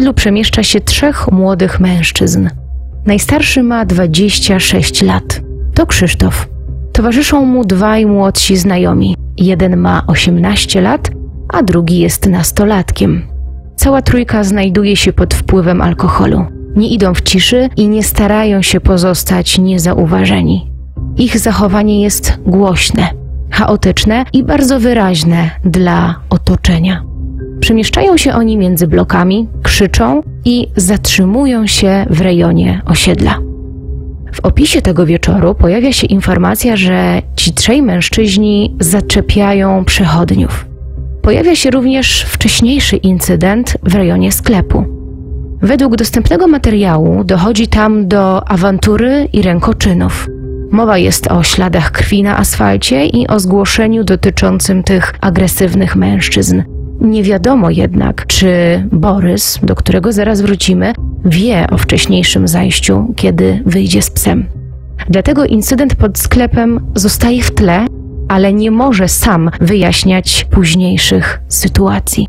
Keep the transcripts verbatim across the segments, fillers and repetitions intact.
osiedlu przemieszcza się trzech młodych mężczyzn. Najstarszy ma dwadzieścia sześć lat. To Krzysztof. Towarzyszą mu dwaj młodsi znajomi. Jeden ma osiemnaście lat, a drugi jest nastolatkiem. Cała trójka znajduje się pod wpływem alkoholu. Nie idą w ciszy i nie starają się pozostać niezauważeni. Ich zachowanie jest głośne, chaotyczne i bardzo wyraźne dla otoczenia. Przemieszczają się oni między blokami, krzyczą i zatrzymują się w rejonie osiedla. W opisie tego wieczoru pojawia się informacja, że ci trzej mężczyźni zaczepiają przechodniów. Pojawia się również wcześniejszy incydent w rejonie sklepu. Według dostępnego materiału dochodzi tam do awantury i rękoczynów. Mowa jest o śladach krwi na asfalcie i o zgłoszeniu dotyczącym tych agresywnych mężczyzn. Nie wiadomo jednak, czy Borys, do którego zaraz wrócimy, wie o wcześniejszym zajściu, kiedy wyjdzie z psem. Dlatego incydent pod sklepem zostaje w tle, ale nie może sam wyjaśniać późniejszych sytuacji.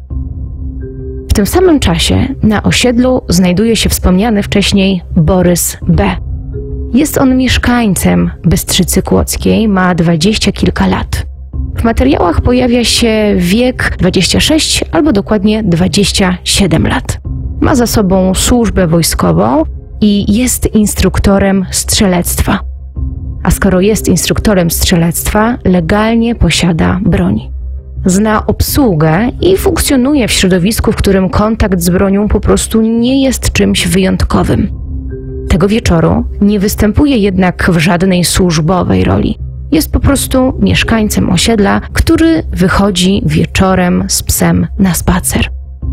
W tym samym czasie na osiedlu znajduje się wspomniany wcześniej Borys B. Jest on mieszkańcem Bystrzycy Kłodzkiej, ma dwadzieścia kilka lat. W materiałach pojawia się wiek dwadzieścia sześć albo dokładnie dwadzieścia siedem lat. Ma za sobą służbę wojskową i jest instruktorem strzelectwa. A skoro jest instruktorem strzelectwa, legalnie posiada broń. Zna obsługę i funkcjonuje w środowisku, w którym kontakt z bronią po prostu nie jest czymś wyjątkowym. Tego wieczoru nie występuje jednak w żadnej służbowej roli. Jest po prostu mieszkańcem osiedla, który wychodzi wieczorem z psem na spacer.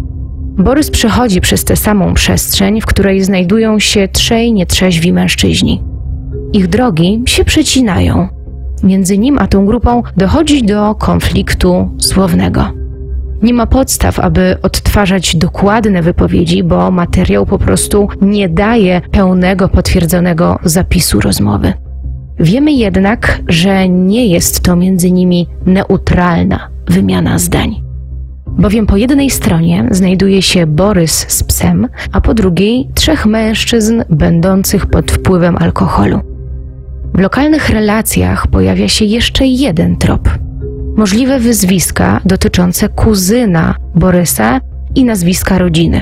Borys przechodzi przez tę samą przestrzeń, w której znajdują się trzej nietrzeźwi mężczyźni. Ich drogi się przecinają. Między nim a tą grupą dochodzi do konfliktu słownego. Nie ma podstaw, aby odtwarzać dokładne wypowiedzi, bo materiał po prostu nie daje pełnego, potwierdzonego zapisu rozmowy. Wiemy jednak, że nie jest to między nimi neutralna wymiana zdań. Bowiem po jednej stronie znajduje się Borys z psem, a po drugiej trzech mężczyzn będących pod wpływem alkoholu. W lokalnych relacjach pojawia się jeszcze jeden trop. Możliwe wyzwiska dotyczące kuzyna Borysa i nazwiska rodziny.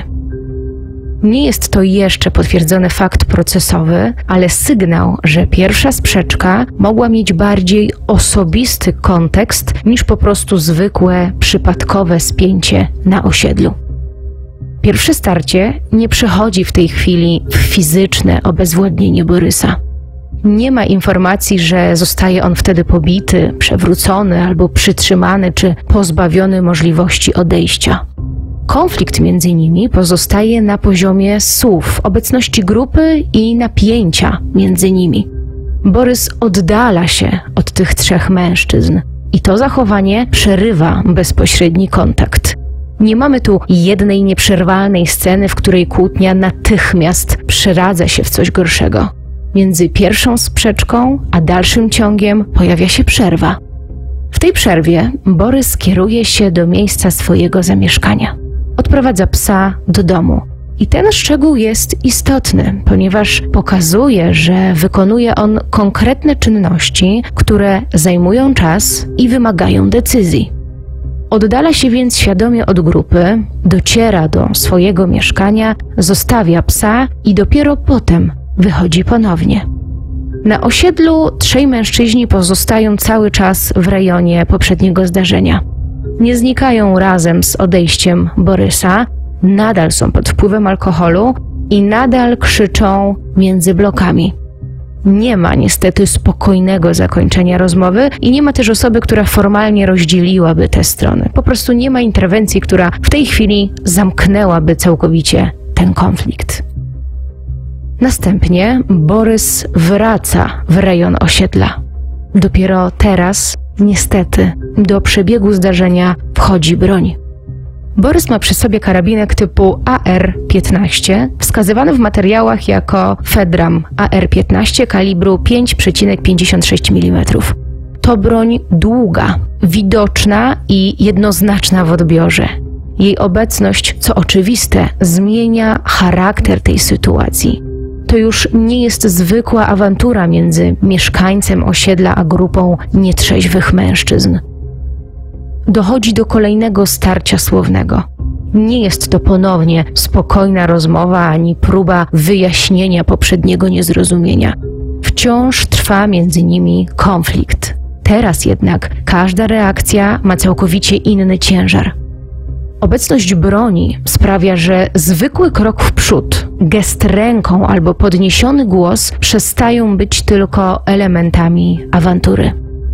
Nie jest to jeszcze potwierdzony fakt procesowy, ale sygnał, że pierwsza sprzeczka mogła mieć bardziej osobisty kontekst niż po prostu zwykłe, przypadkowe spięcie na osiedlu. Pierwsze starcie nie przechodzi w tej chwili w fizyczne obezwładnienie Borysa. Nie ma informacji, że zostaje on wtedy pobity, przewrócony albo przytrzymany czy pozbawiony możliwości odejścia. Konflikt między nimi pozostaje na poziomie słów, obecności grupy i napięcia między nimi. Borys oddala się od tych trzech mężczyzn i to zachowanie przerywa bezpośredni kontakt. Nie mamy tu jednej nieprzerwalnej sceny, w której kłótnia natychmiast przeradza się w coś gorszego. Między pierwszą sprzeczką a dalszym ciągiem pojawia się przerwa. W tej przerwie Borys kieruje się do miejsca swojego zamieszkania. Odprowadza psa do domu. I ten szczegół jest istotny, ponieważ pokazuje, że wykonuje on konkretne czynności, które zajmują czas i wymagają decyzji. Oddala się więc świadomie od grupy, dociera do swojego mieszkania, zostawia psa i dopiero potem wychodzi ponownie. Na osiedlu trzej mężczyźni pozostają cały czas w rejonie poprzedniego zdarzenia. Nie znikają razem z odejściem Borysa, nadal są pod wpływem alkoholu i nadal krzyczą między blokami. Nie ma niestety spokojnego zakończenia rozmowy i nie ma też osoby, która formalnie rozdzieliłaby te strony. Po prostu nie ma interwencji, która w tej chwili zamknęłaby całkowicie ten konflikt. Następnie Borys wraca w rejon osiedla. Dopiero teraz, niestety, do przebiegu zdarzenia wchodzi broń. Borys ma przy sobie karabinek typu A R piętnaście, wskazywany w materiałach jako Fedram A R piętnaście kalibru pięć przecinek pięćdziesiąt sześć milimetrów. To broń długa, widoczna i jednoznaczna w odbiorze. Jej obecność, co oczywiste, zmienia charakter tej sytuacji. To już nie jest zwykła awantura między mieszkańcem osiedla a grupą nietrzeźwych mężczyzn. Dochodzi do kolejnego starcia słownego. Nie jest to ponownie spokojna rozmowa ani próba wyjaśnienia poprzedniego niezrozumienia. Wciąż trwa między nimi konflikt. Teraz jednak każda reakcja ma całkowicie inny ciężar. Obecność broni sprawia, że zwykły krok w przód, gest ręką albo podniesiony głos przestają być tylko elementami awantury.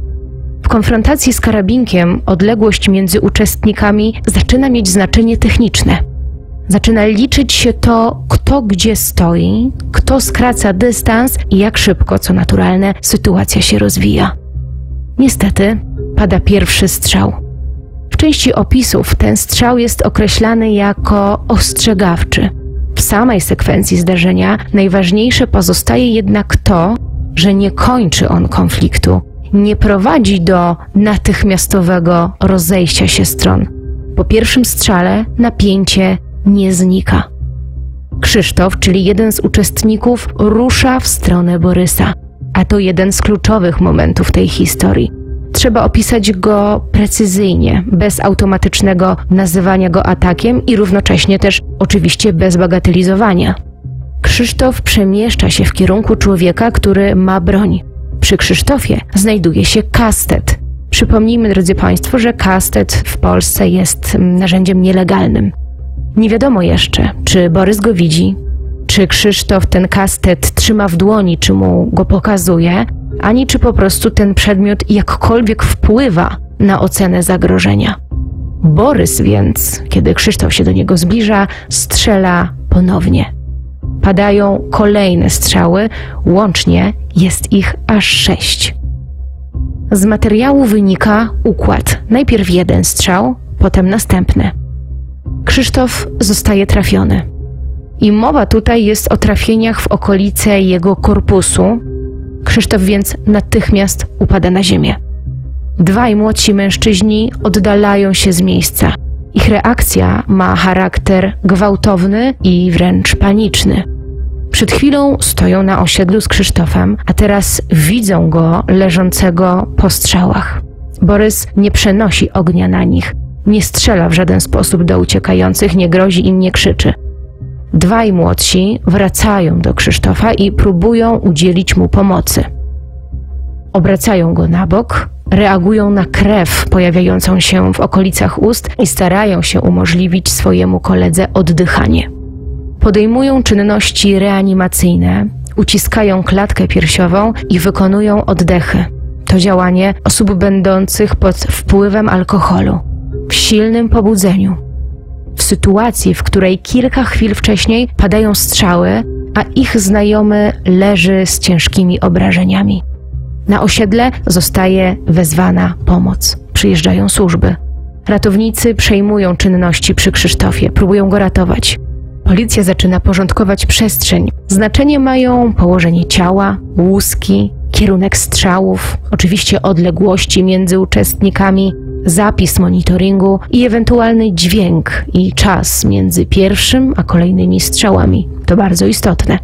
W konfrontacji z karabinkiem odległość między uczestnikami zaczyna mieć znaczenie techniczne. Zaczyna liczyć się to, kto gdzie stoi, kto skraca dystans i jak szybko, co naturalne, sytuacja się rozwija. Niestety pada pierwszy strzał. W części opisów ten strzał jest określany jako ostrzegawczy. W samej sekwencji zdarzenia najważniejsze pozostaje jednak to, że nie kończy on konfliktu, nie prowadzi do natychmiastowego rozejścia się stron. Po pierwszym strzale napięcie nie znika. Krzysztof, czyli jeden z uczestników, rusza w stronę Borysa, a to jeden z kluczowych momentów tej historii. Trzeba opisać go precyzyjnie, bez automatycznego nazywania go atakiem i równocześnie też oczywiście bez bagatelizowania. Krzysztof przemieszcza się w kierunku człowieka, który ma broń. Przy Krzysztofie znajduje się kastet. Przypomnijmy, drodzy Państwo, że kastet w Polsce jest narzędziem nielegalnym. Nie wiadomo jeszcze, czy Borys go widzi, czy Krzysztof ten kastet trzyma w dłoni, czy mu go pokazuje, ani czy po prostu ten przedmiot jakkolwiek wpływa na ocenę zagrożenia. Borys więc, kiedy Krzysztof się do niego zbliża, strzela ponownie. Padają kolejne strzały, łącznie jest ich aż sześć. Z materiału wynika układ. Najpierw jeden strzał, potem następny. Krzysztof zostaje trafiony. I mowa tutaj jest o trafieniach w okolice jego korpusu. Krzysztof więc natychmiast upada na ziemię. Dwaj młodsi mężczyźni oddalają się z miejsca. Ich reakcja ma charakter gwałtowny i wręcz paniczny. Przed chwilą stoją na osiedlu z Krzysztofem, a teraz widzą go leżącego po strzałach. Borys nie przenosi ognia na nich, nie strzela w żaden sposób do uciekających, nie grozi im, nie krzyczy. Dwaj młodsi wracają do Krzysztofa i próbują udzielić mu pomocy. Obracają go na bok, reagują na krew pojawiającą się w okolicach ust i starają się umożliwić swojemu koledze oddychanie. Podejmują czynności reanimacyjne, uciskają klatkę piersiową i wykonują oddechy. To działanie osób będących pod wpływem alkoholu, w silnym pobudzeniu. W sytuacji, w której kilka chwil wcześniej padają strzały, a ich znajomy leży z ciężkimi obrażeniami. Na osiedle zostaje wezwana pomoc. Przyjeżdżają służby. Ratownicy przejmują czynności przy Krzysztofie, próbują go ratować. Policja zaczyna porządkować przestrzeń. Znaczenie mają położenie ciała, łuski, kierunek strzałów, oczywiście odległości między uczestnikami, zapis monitoringu i ewentualny dźwięk i czas między pierwszym a kolejnymi strzałami. To bardzo istotne.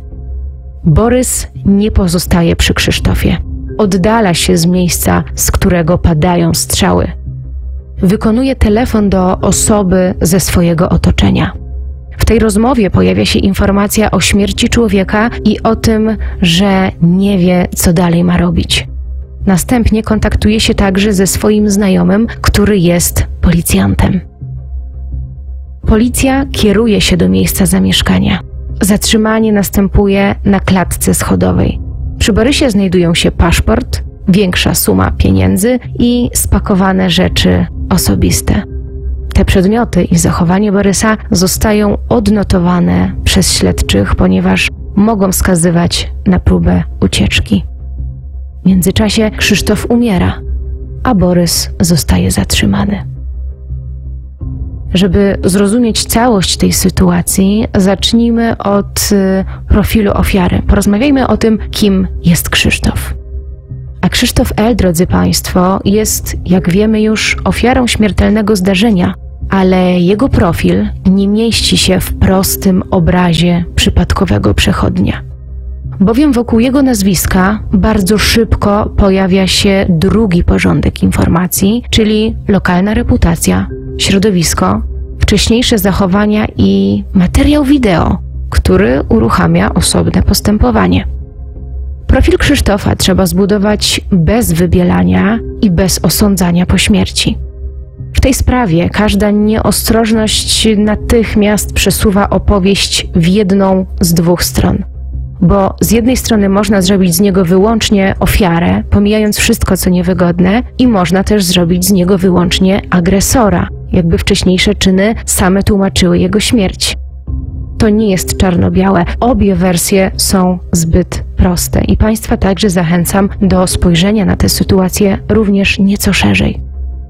Borys nie pozostaje przy Krzysztofie. Oddala się z miejsca, z którego padają strzały. Wykonuje telefon do osoby ze swojego otoczenia. W tej rozmowie pojawia się informacja o śmierci człowieka i o tym, że nie wie, co dalej ma robić. Następnie kontaktuje się także ze swoim znajomym, który jest policjantem. Policja kieruje się do miejsca zamieszkania. Zatrzymanie następuje na klatce schodowej. Przy Borysie znajdują się paszport, większa suma pieniędzy i spakowane rzeczy osobiste. Te przedmioty i zachowanie Borysa zostają odnotowane przez śledczych, ponieważ mogą wskazywać na próbę ucieczki. W międzyczasie Krzysztof umiera, a Borys zostaje zatrzymany. Żeby zrozumieć całość tej sytuacji, zacznijmy od profilu ofiary. Porozmawiajmy o tym, kim jest Krzysztof. A Krzysztof L., drodzy Państwo, jest, jak wiemy już, ofiarą śmiertelnego zdarzenia, ale jego profil nie mieści się w prostym obrazie przypadkowego przechodnia. Bowiem wokół jego nazwiska bardzo szybko pojawia się drugi porządek informacji, czyli lokalna reputacja, środowisko, wcześniejsze zachowania i materiał wideo, który uruchamia osobne postępowanie. Profil Krzysztofa trzeba zbudować bez wybielania i bez osądzania po śmierci. W tej sprawie każda nieostrożność natychmiast przesuwa opowieść w jedną z dwóch stron. Bo z jednej strony można zrobić z niego wyłącznie ofiarę, pomijając wszystko, co niewygodne, i można też zrobić z niego wyłącznie agresora, jakby wcześniejsze czyny same tłumaczyły jego śmierć. To nie jest czarno-białe. Obie wersje są zbyt proste i Państwa także zachęcam do spojrzenia na tę sytuację również nieco szerzej.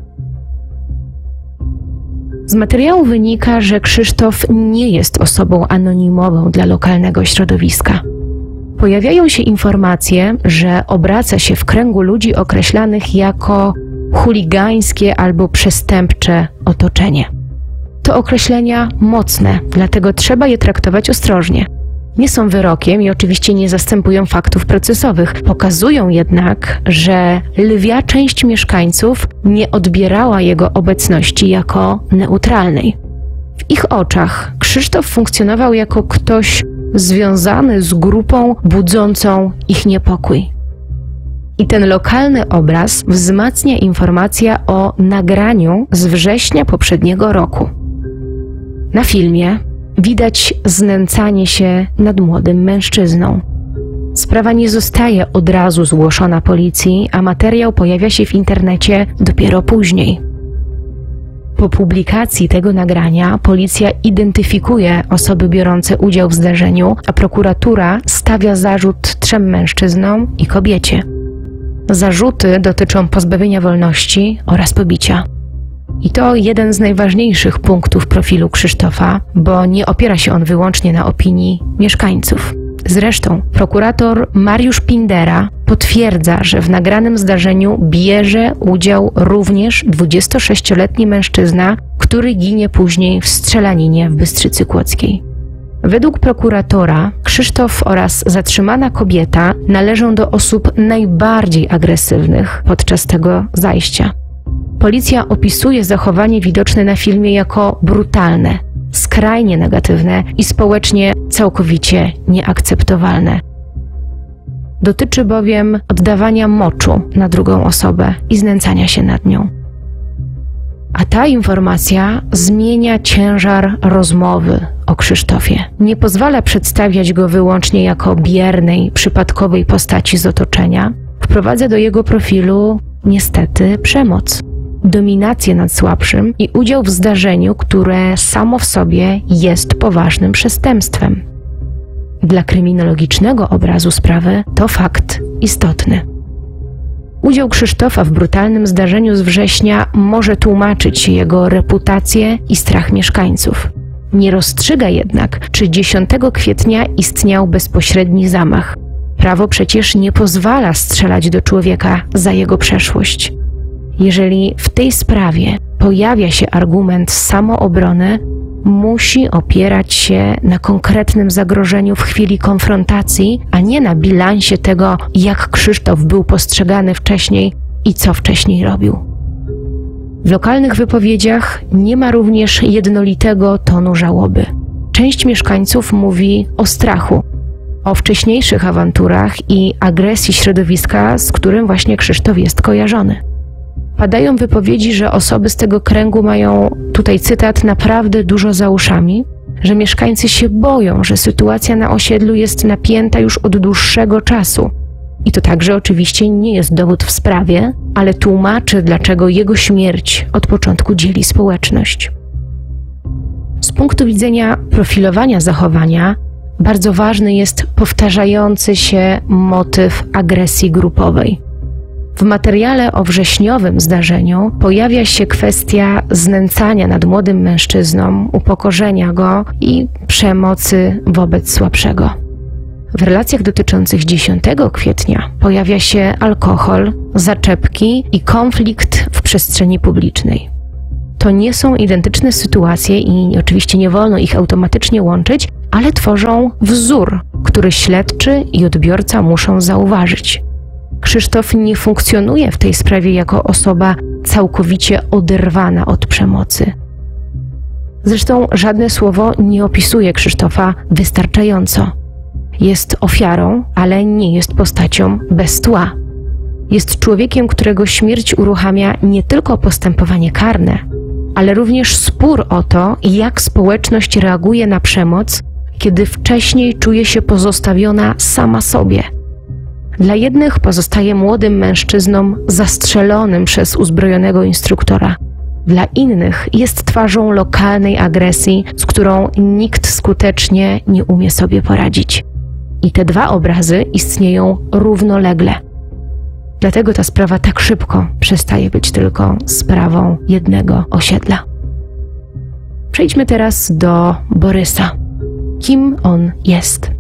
Z materiału wynika, że Krzysztof nie jest osobą anonimową dla lokalnego środowiska. Pojawiają się informacje, że obraca się w kręgu ludzi określanych jako chuligańskie albo przestępcze otoczenie. To określenia mocne, dlatego trzeba je traktować ostrożnie. Nie są wyrokiem i oczywiście nie zastępują faktów procesowych. Pokazują jednak, że lwia część mieszkańców nie odbierała jego obecności jako neutralnej. W ich oczach Krzysztof funkcjonował jako ktoś związany z grupą budzącą ich niepokój. I ten lokalny obraz wzmacnia informacja o nagraniu z września poprzedniego roku. Na filmie widać znęcanie się nad młodym mężczyzną. Sprawa nie zostaje od razu zgłoszona policji, a materiał pojawia się w internecie dopiero później. Po publikacji tego nagrania policja identyfikuje osoby biorące udział w zdarzeniu, a prokuratura stawia zarzut trzem mężczyznom i kobiecie. Zarzuty dotyczą pozbawienia wolności oraz pobicia. I to jeden z najważniejszych punktów profilu Krzysztofa, bo nie opiera się on wyłącznie na opinii mieszkańców. Zresztą prokurator Mariusz Pindera potwierdza, że w nagranym zdarzeniu bierze udział również dwudziestosześcioletni mężczyzna, który ginie później w strzelaninie w Bystrzycy Kłodzkiej. Według prokuratora Krzysztof oraz zatrzymana kobieta należą do osób najbardziej agresywnych podczas tego zajścia. Policja opisuje zachowanie widoczne na filmie jako brutalne, skrajnie negatywne i społecznie całkowicie nieakceptowalne. Dotyczy bowiem oddawania moczu na drugą osobę i znęcania się nad nią. A ta informacja zmienia ciężar rozmowy o Krzysztofie. Nie pozwala przedstawiać go wyłącznie jako biernej, przypadkowej postaci z otoczenia. Wprowadza do jego profilu niestety przemoc, dominację nad słabszym i udział w zdarzeniu, które samo w sobie jest poważnym przestępstwem. Dla kryminologicznego obrazu sprawy to fakt istotny. Udział Krzysztofa w brutalnym zdarzeniu z września może tłumaczyć jego reputację i strach mieszkańców. Nie rozstrzyga jednak, czy dziesiątego kwietnia istniał bezpośredni zamach. Prawo przecież nie pozwala strzelać do człowieka za jego przeszłość. Jeżeli w tej sprawie pojawia się argument samoobrony, musi opierać się na konkretnym zagrożeniu w chwili konfrontacji, a nie na bilansie tego, jak Krzysztof był postrzegany wcześniej i co wcześniej robił. W lokalnych wypowiedziach nie ma również jednolitego tonu żałoby. Część mieszkańców mówi o strachu, o wcześniejszych awanturach i agresji środowiska, z którym właśnie Krzysztof jest kojarzony. Padają wypowiedzi, że osoby z tego kręgu mają, tutaj cytat, naprawdę dużo za uszami, że mieszkańcy się boją, że sytuacja na osiedlu jest napięta już od dłuższego czasu. I to także oczywiście nie jest dowód w sprawie, ale tłumaczy, dlaczego jego śmierć od początku dzieli społeczność. Z punktu widzenia profilowania zachowania bardzo ważny jest powtarzający się motyw agresji grupowej. W materiale o wrześniowym zdarzeniu pojawia się kwestia znęcania nad młodym mężczyzną, upokorzenia go i przemocy wobec słabszego. W relacjach dotyczących dziesiątego kwietnia pojawia się alkohol, zaczepki i konflikt w przestrzeni publicznej. To nie są identyczne sytuacje i oczywiście nie wolno ich automatycznie łączyć, ale tworzą wzór, który śledczy i odbiorca muszą zauważyć. Krzysztof nie funkcjonuje w tej sprawie jako osoba całkowicie oderwana od przemocy. Zresztą żadne słowo nie opisuje Krzysztofa wystarczająco. Jest ofiarą, ale nie jest postacią bez tła. Jest człowiekiem, którego śmierć uruchamia nie tylko postępowanie karne, ale również spór o to, jak społeczność reaguje na przemoc, kiedy wcześniej czuje się pozostawiona sama sobie. Dla jednych pozostaje młodym mężczyzną zastrzelonym przez uzbrojonego instruktora. Dla innych jest twarzą lokalnej agresji, z którą nikt skutecznie nie umie sobie poradzić. I te dwa obrazy istnieją równolegle. Dlatego ta sprawa tak szybko przestaje być tylko sprawą jednego osiedla. Przejdźmy teraz do Borysa. Kim on jest?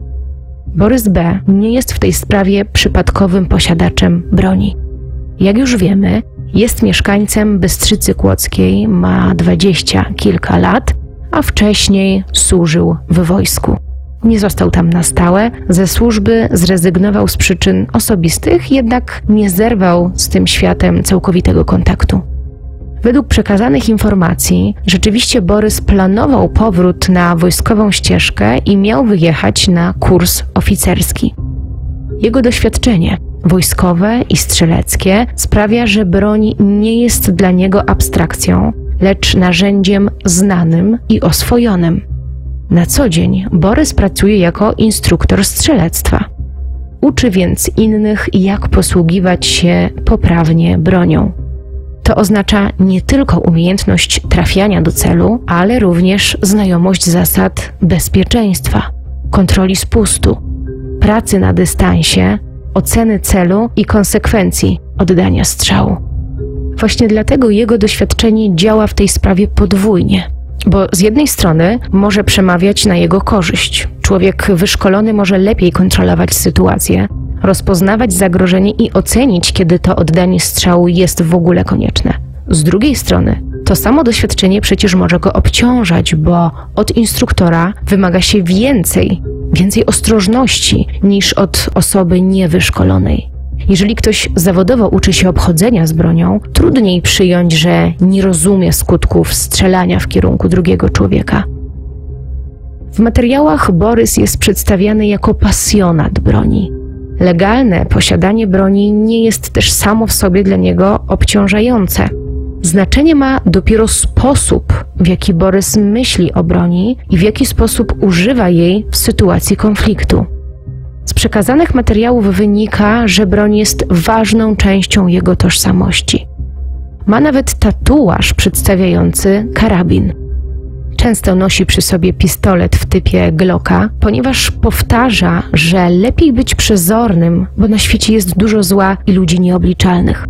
Borys B. nie jest w tej sprawie przypadkowym posiadaczem broni. Jak już wiemy, jest mieszkańcem Bystrzycy Kłodzkiej, ma dwadzieścia kilka lat, a wcześniej służył w wojsku. Nie został tam na stałe, ze służby zrezygnował z przyczyn osobistych, jednak nie zerwał z tym światem całkowitego kontaktu. Według przekazanych informacji, rzeczywiście Borys planował powrót na wojskową ścieżkę i miał wyjechać na kurs oficerski. Jego doświadczenie wojskowe i strzeleckie sprawia, że broń nie jest dla niego abstrakcją, lecz narzędziem znanym i oswojonym. Na co dzień Borys pracuje jako instruktor strzelectwa. Uczy więc innych, jak posługiwać się poprawnie bronią. To oznacza nie tylko umiejętność trafiania do celu, ale również znajomość zasad bezpieczeństwa, kontroli spustu, pracy na dystansie, oceny celu i konsekwencji oddania strzału. Właśnie dlatego jego doświadczenie działa w tej sprawie podwójnie, bo z jednej strony może przemawiać na jego korzyść. Człowiek wyszkolony może lepiej kontrolować sytuację, rozpoznawać zagrożenie i ocenić, kiedy to oddanie strzału jest w ogóle konieczne. Z drugiej strony, to samo doświadczenie przecież może go obciążać, bo od instruktora wymaga się więcej, więcej ostrożności niż od osoby niewyszkolonej. Jeżeli ktoś zawodowo uczy się obchodzenia z bronią, trudniej przyjąć, że nie rozumie skutków strzelania w kierunku drugiego człowieka. W materiałach Borys jest przedstawiany jako pasjonat broni. Legalne posiadanie broni nie jest też samo w sobie dla niego obciążające. Znaczenie ma dopiero sposób, w jaki Borys myśli o broni i w jaki sposób używa jej w sytuacji konfliktu. Z przekazanych materiałów wynika, że broń jest ważną częścią jego tożsamości. Ma nawet tatuaż przedstawiający karabin. Często nosi przy sobie pistolet w typie Glocka, ponieważ powtarza, że lepiej być przezornym, bo na świecie jest dużo zła i ludzi nieobliczalnych.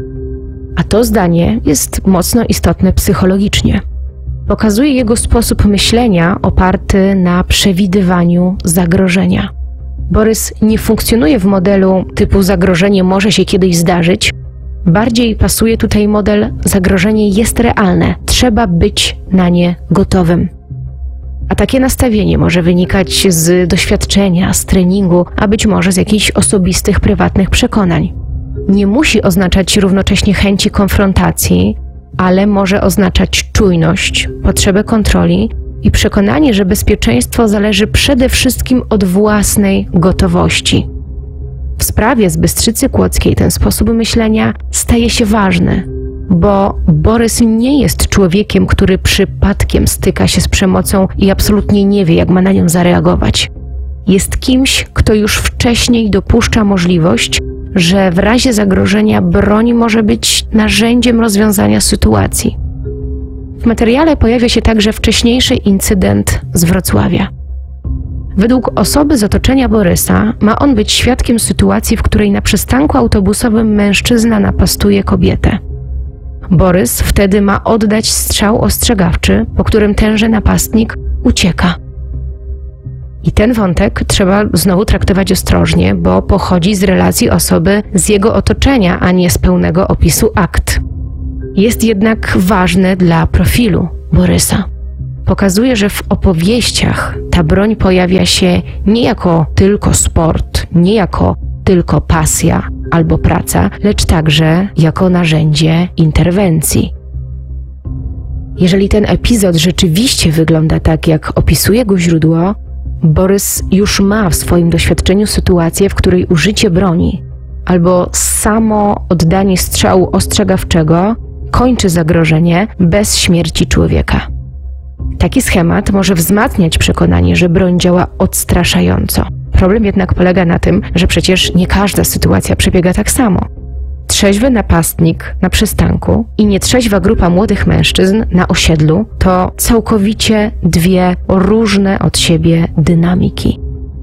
A to zdanie jest mocno istotne psychologicznie. Pokazuje jego sposób myślenia oparty na przewidywaniu zagrożenia. Borys nie funkcjonuje w modelu typu zagrożenie może się kiedyś zdarzyć. Bardziej pasuje tutaj model zagrożenie jest realne, trzeba być na nie gotowym. A takie nastawienie może wynikać z doświadczenia, z treningu, a być może z jakichś osobistych, prywatnych przekonań. Nie musi oznaczać równocześnie chęci konfrontacji, ale może oznaczać czujność, potrzebę kontroli i przekonanie, że bezpieczeństwo zależy przede wszystkim od własnej gotowości. W sprawie z Bystrzycy Kłodzkiej ten sposób myślenia staje się ważny, bo Borys nie jest człowiekiem, który przypadkiem styka się z przemocą i absolutnie nie wie, jak ma na nią zareagować. Jest kimś, kto już wcześniej dopuszcza możliwość, że w razie zagrożenia broń może być narzędziem rozwiązania sytuacji. W materiale pojawia się także wcześniejszy incydent z Wrocławia. Według osoby z otoczenia Borysa ma on być świadkiem sytuacji, w której na przystanku autobusowym mężczyzna napastuje kobietę. Borys wtedy ma oddać strzał ostrzegawczy, po którym tenże napastnik ucieka. I ten wątek trzeba znowu traktować ostrożnie, bo pochodzi z relacji osoby z jego otoczenia, a nie z pełnego opisu akt. jest jednak ważne dla profilu Borysa. Pokazuje, że w opowieściach ta broń pojawia się nie jako tylko sport, nie jako tylko pasja albo praca, lecz także jako narzędzie interwencji. Jeżeli ten epizod rzeczywiście wygląda tak, jak opisuje go źródło, Borys już ma w swoim doświadczeniu sytuację, w której użycie broni albo samo oddanie strzału ostrzegawczego kończy zagrożenie bez śmierci człowieka. Taki schemat może wzmacniać przekonanie, że broń działa odstraszająco. Problem jednak polega na tym, że przecież nie każda sytuacja przebiega tak samo. Trzeźwy napastnik na przystanku i nietrzeźwa grupa młodych mężczyzn na osiedlu to całkowicie dwie różne od siebie dynamiki.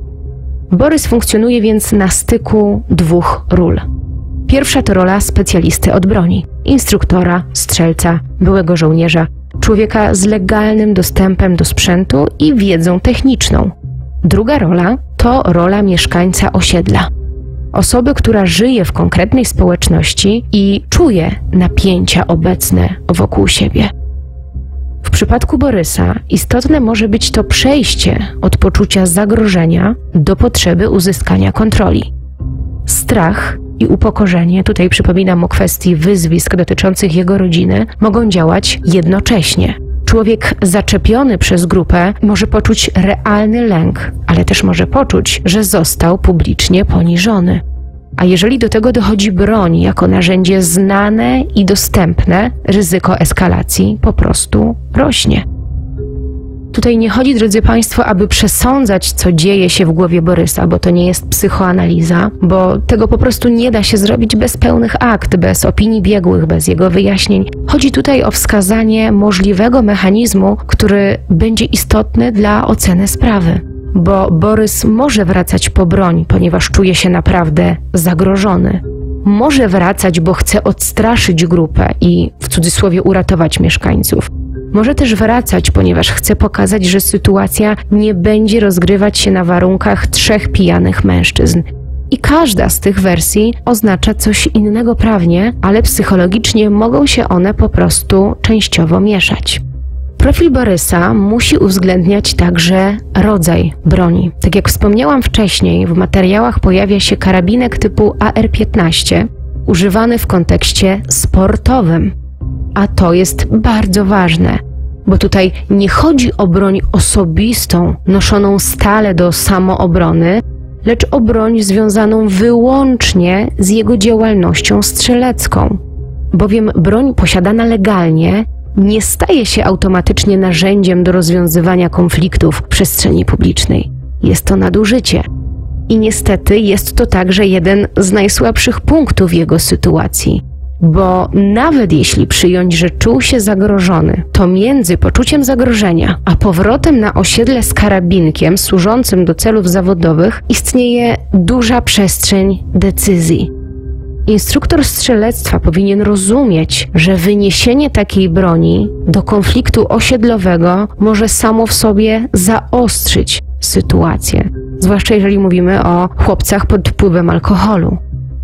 Borys funkcjonuje więc na styku dwóch ról. Pierwsza to rola specjalisty od broni, instruktora, strzelca, byłego żołnierza, człowieka z legalnym dostępem do sprzętu i wiedzą techniczną. Druga rola to rola mieszkańca osiedla. Osoby, która żyje w konkretnej społeczności i czuje napięcia obecne wokół siebie. W przypadku Borysa istotne może być to przejście od poczucia zagrożenia do potrzeby uzyskania kontroli. Strach i upokorzenie, tutaj przypominam o kwestii wyzwisk dotyczących jego rodziny, mogą działać jednocześnie. Człowiek zaczepiony przez grupę może poczuć realny lęk, ale też może poczuć, że został publicznie poniżony. A jeżeli do tego dochodzi broń jako narzędzie znane i dostępne, ryzyko eskalacji po prostu rośnie. Tutaj nie chodzi, drodzy Państwo, aby przesądzać, co dzieje się w głowie Borysa, bo to nie jest psychoanaliza, bo tego po prostu nie da się zrobić bez pełnych akt, bez opinii biegłych, bez jego wyjaśnień. Chodzi tutaj o wskazanie możliwego mechanizmu, który będzie istotny dla oceny sprawy. Bo Borys może wracać po broń, ponieważ czuje się naprawdę zagrożony. Może wracać, bo chce odstraszyć grupę i w cudzysłowie uratować mieszkańców. Może też wracać, ponieważ chce pokazać, że sytuacja nie będzie rozgrywać się na warunkach trzech pijanych mężczyzn. I każda z tych wersji oznacza coś innego prawnie, ale psychologicznie mogą się one po prostu częściowo mieszać. Profil Borysa musi uwzględniać także rodzaj broni. Tak jak wspomniałam wcześniej, w materiałach pojawia się karabinek typu A R piętnaście, używany w kontekście sportowym. A to jest bardzo ważne, bo tutaj nie chodzi o broń osobistą, noszoną stale do samoobrony, lecz o broń związaną wyłącznie z jego działalnością strzelecką. Bowiem broń posiadana legalnie nie staje się automatycznie narzędziem do rozwiązywania konfliktów w przestrzeni publicznej. Jest to nadużycie. I niestety jest to także jeden z najsłabszych punktów jego sytuacji. Bo nawet jeśli przyjąć, że czuł się zagrożony, to między poczuciem zagrożenia a powrotem na osiedle z karabinkiem służącym do celów zawodowych istnieje duża przestrzeń decyzji. Instruktor strzelectwa powinien rozumieć, że wyniesienie takiej broni do konfliktu osiedlowego może samo w sobie zaostrzyć sytuację, zwłaszcza jeżeli mówimy o chłopcach pod wpływem alkoholu.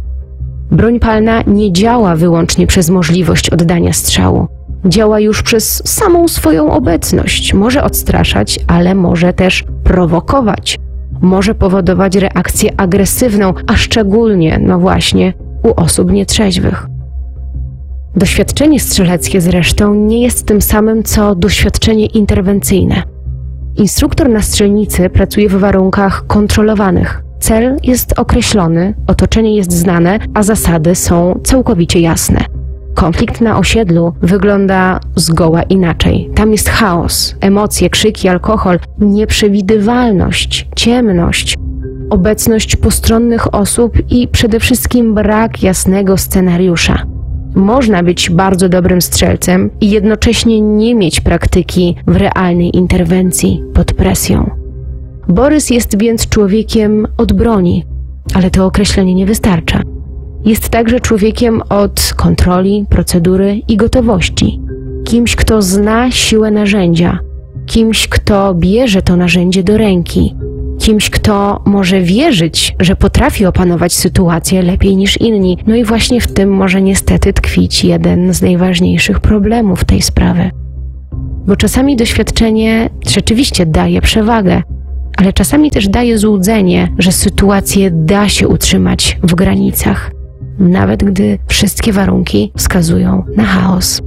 Broń palna nie działa wyłącznie przez możliwość oddania strzału. Działa już przez samą swoją obecność. Może odstraszać, ale może też prowokować. Może powodować reakcję agresywną, a szczególnie, no właśnie, u osób nietrzeźwych. Doświadczenie strzeleckie zresztą nie jest tym samym, co doświadczenie interwencyjne. Instruktor na strzelnicy pracuje w warunkach kontrolowanych. Cel jest określony, otoczenie jest znane, a zasady są całkowicie jasne. Konflikt na osiedlu wygląda zgoła inaczej. Tam jest chaos, emocje, krzyki, alkohol, nieprzewidywalność, ciemność, obecność postronnych osób i przede wszystkim brak jasnego scenariusza. Można być bardzo dobrym strzelcem i jednocześnie nie mieć praktyki w realnej interwencji pod presją. Borys jest więc człowiekiem od broni, ale to określenie nie wystarcza. Jest także człowiekiem od kontroli, procedury i gotowości. Kimś, kto zna siłę narzędzia. Kimś, kto bierze to narzędzie do ręki. kimś, kto może wierzyć, że potrafi opanować sytuację lepiej niż inni. No i właśnie w tym może niestety tkwić jeden z najważniejszych problemów tej sprawy. Bo czasami doświadczenie rzeczywiście daje przewagę, ale czasami też daje złudzenie, że sytuację da się utrzymać w granicach, nawet gdy wszystkie warunki wskazują na chaos.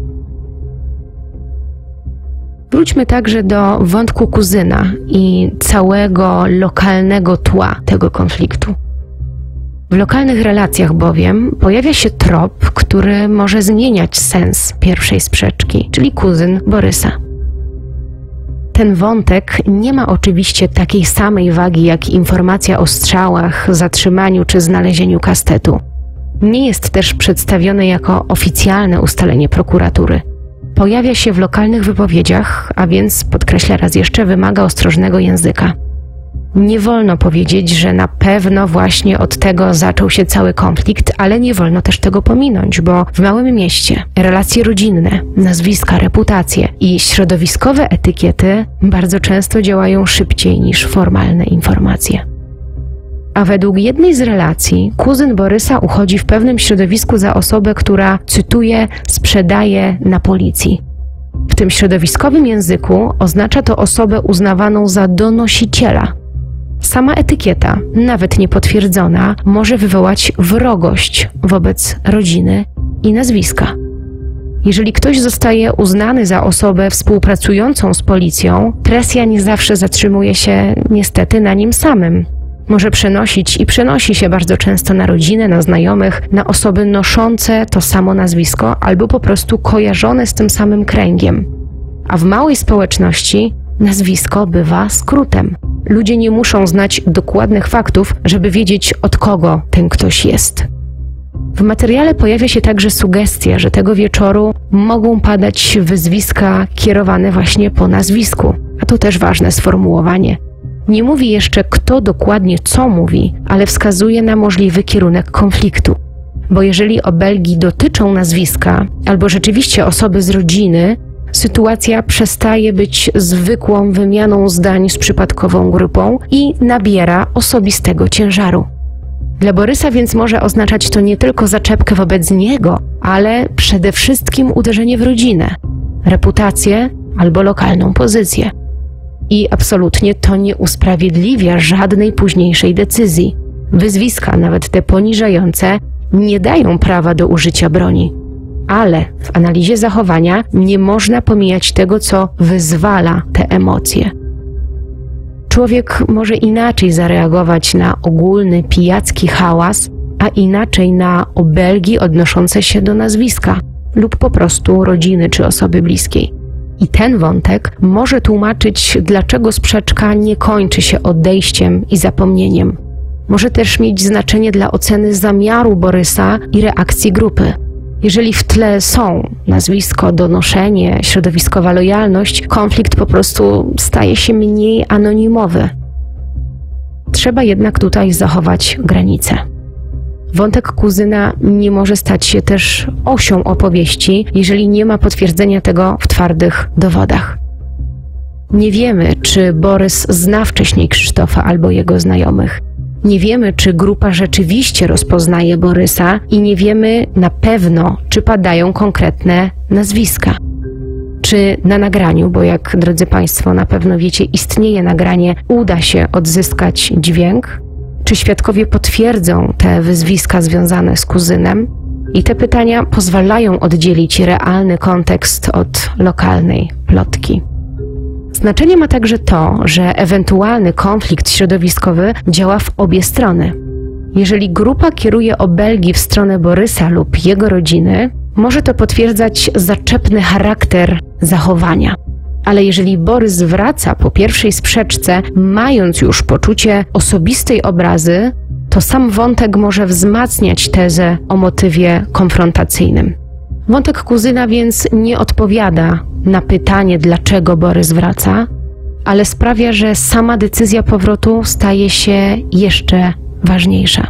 Wróćmy także do wątku kuzyna i całego lokalnego tła tego konfliktu. W lokalnych relacjach bowiem pojawia się trop, który może zmieniać sens pierwszej sprzeczki, czyli kuzyn Borysa. Ten wątek nie ma oczywiście takiej samej wagi jak informacja o strzałach, zatrzymaniu czy znalezieniu kastetu. Nie jest też przedstawiony jako oficjalne ustalenie prokuratury. Pojawia się w lokalnych wypowiedziach, a więc, podkreślę raz jeszcze, wymaga ostrożnego języka. Nie wolno powiedzieć, że na pewno właśnie od tego zaczął się cały konflikt, ale nie wolno też tego pominąć, bo w małym mieście relacje rodzinne, nazwiska, reputacje i środowiskowe etykiety bardzo często działają szybciej niż formalne informacje. A według jednej z relacji kuzyn Borysa uchodzi w pewnym środowisku za osobę, która, cytuję, sprzedaje na policji. W tym środowiskowym języku oznacza to osobę uznawaną za donosiciela. Sama etykieta, nawet niepotwierdzona, może wywołać wrogość wobec rodziny i nazwiska. Jeżeli ktoś zostaje uznany za osobę współpracującą z policją, presja nie zawsze zatrzymuje się niestety na nim samym. Może przenosić i przenosi się bardzo często na rodzinę, na znajomych, na osoby noszące to samo nazwisko albo po prostu kojarzone z tym samym kręgiem. A w małej społeczności nazwisko bywa skrótem. Ludzie nie muszą znać dokładnych faktów, żeby wiedzieć, od kogo ten ktoś jest. W materiale pojawia się także sugestia, że tego wieczoru mogą padać wyzwiska kierowane właśnie po nazwisku, a to też ważne sformułowanie. Nie mówi jeszcze, kto dokładnie co mówi, ale wskazuje na możliwy kierunek konfliktu. Bo jeżeli obelgi dotyczą nazwiska albo rzeczywiście osoby z rodziny, sytuacja przestaje być zwykłą wymianą zdań z przypadkową grupą i nabiera osobistego ciężaru. Dla Borysa więc może oznaczać to nie tylko zaczepkę wobec niego, ale przede wszystkim uderzenie w rodzinę, reputację albo lokalną pozycję. I absolutnie to nie usprawiedliwia żadnej późniejszej decyzji. Wyzwiska, nawet te poniżające, nie dają prawa do użycia broni. Ale w analizie zachowania nie można pomijać tego, co wyzwala te emocje. Człowiek może inaczej zareagować na ogólny pijacki hałas, a inaczej na obelgi odnoszące się do nazwiska lub po prostu rodziny czy osoby bliskiej. I ten wątek może tłumaczyć, dlaczego sprzeczka nie kończy się odejściem i zapomnieniem. Może też mieć znaczenie dla oceny zamiaru Borysa i reakcji grupy. Jeżeli w tle są nazwisko, donoszenie, środowiskowa lojalność, konflikt po prostu staje się mniej anonimowy. Trzeba jednak tutaj zachować granice. Wątek kuzyna nie może stać się też osią opowieści, jeżeli nie ma potwierdzenia tego w twardych dowodach. Nie wiemy, czy Borys zna wcześniej Krzysztofa albo jego znajomych. Nie wiemy, czy grupa rzeczywiście rozpoznaje Borysa i nie wiemy na pewno, czy padają konkretne nazwiska. Czy na nagraniu, bo jak drodzy Państwo na pewno wiecie, istnieje nagranie, uda się odzyskać dźwięk? Czy świadkowie potwierdzą te wyzwiska związane z kuzynem? I te pytania pozwalają oddzielić realny kontekst od lokalnej plotki. Znaczenie ma także to, że ewentualny konflikt środowiskowy działa w obie strony. Jeżeli grupa kieruje obelgi w stronę Borysa lub jego rodziny, może to potwierdzać zaczepny charakter zachowania. Ale jeżeli Borys wraca po pierwszej sprzeczce, mając już poczucie osobistej obrazy, to sam wątek może wzmacniać tezę o motywie konfrontacyjnym. Wątek kuzyna więc nie odpowiada na pytanie, dlaczego Borys wraca, ale sprawia, że sama decyzja powrotu staje się jeszcze ważniejsza.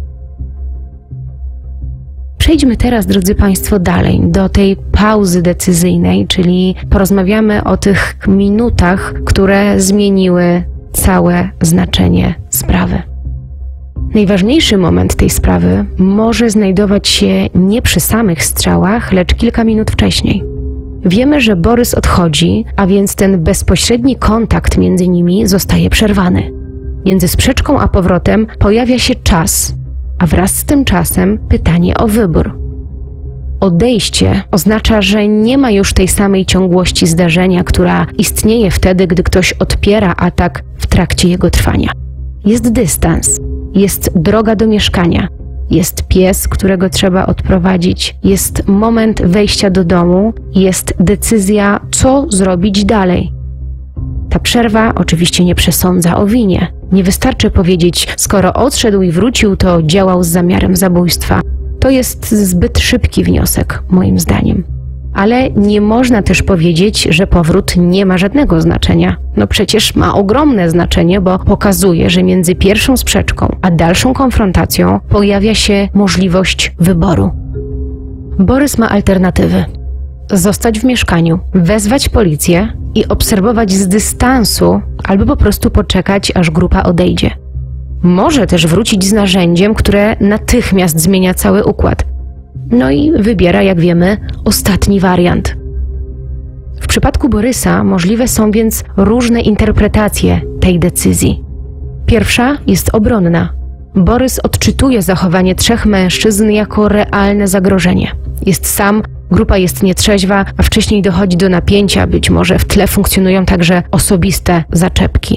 Przejdźmy teraz, drodzy Państwo, dalej do tej pauzy decyzyjnej, czyli porozmawiamy o tych minutach, które zmieniły całe znaczenie sprawy. Najważniejszy moment tej sprawy może znajdować się nie przy samych strzałach, lecz kilka minut wcześniej. Wiemy, że Borys odchodzi, a więc ten bezpośredni kontakt między nimi zostaje przerwany. Między sprzeczką a powrotem pojawia się czas, a wraz z tym czasem pytanie o wybór. Odejście oznacza, że nie ma już tej samej ciągłości zdarzenia, która istnieje wtedy, gdy ktoś odpiera atak w trakcie jego trwania. Jest dystans, jest droga do mieszkania, jest pies, którego trzeba odprowadzić, jest moment wejścia do domu, jest decyzja, co zrobić dalej. Ta przerwa oczywiście nie przesądza o winie. Nie wystarczy powiedzieć, skoro odszedł i wrócił, to działał z zamiarem zabójstwa. To jest zbyt szybki wniosek, moim zdaniem. Ale nie można też powiedzieć, że powrót nie ma żadnego znaczenia. No przecież ma ogromne znaczenie, bo pokazuje, że między pierwszą sprzeczką a dalszą konfrontacją pojawia się możliwość wyboru. Borys ma alternatywy. Zostać w mieszkaniu, wezwać policję i obserwować z dystansu, albo po prostu poczekać, aż grupa odejdzie. Może też wrócić z narzędziem, które natychmiast zmienia cały układ. No i wybiera, jak wiemy, ostatni wariant. W przypadku Borysa możliwe są więc różne interpretacje tej decyzji. Pierwsza jest obronna. Borys odczytuje zachowanie trzech mężczyzn jako realne zagrożenie. Jest sam, grupa jest nietrzeźwa, a wcześniej dochodzi do napięcia, być może w tle funkcjonują także osobiste zaczepki.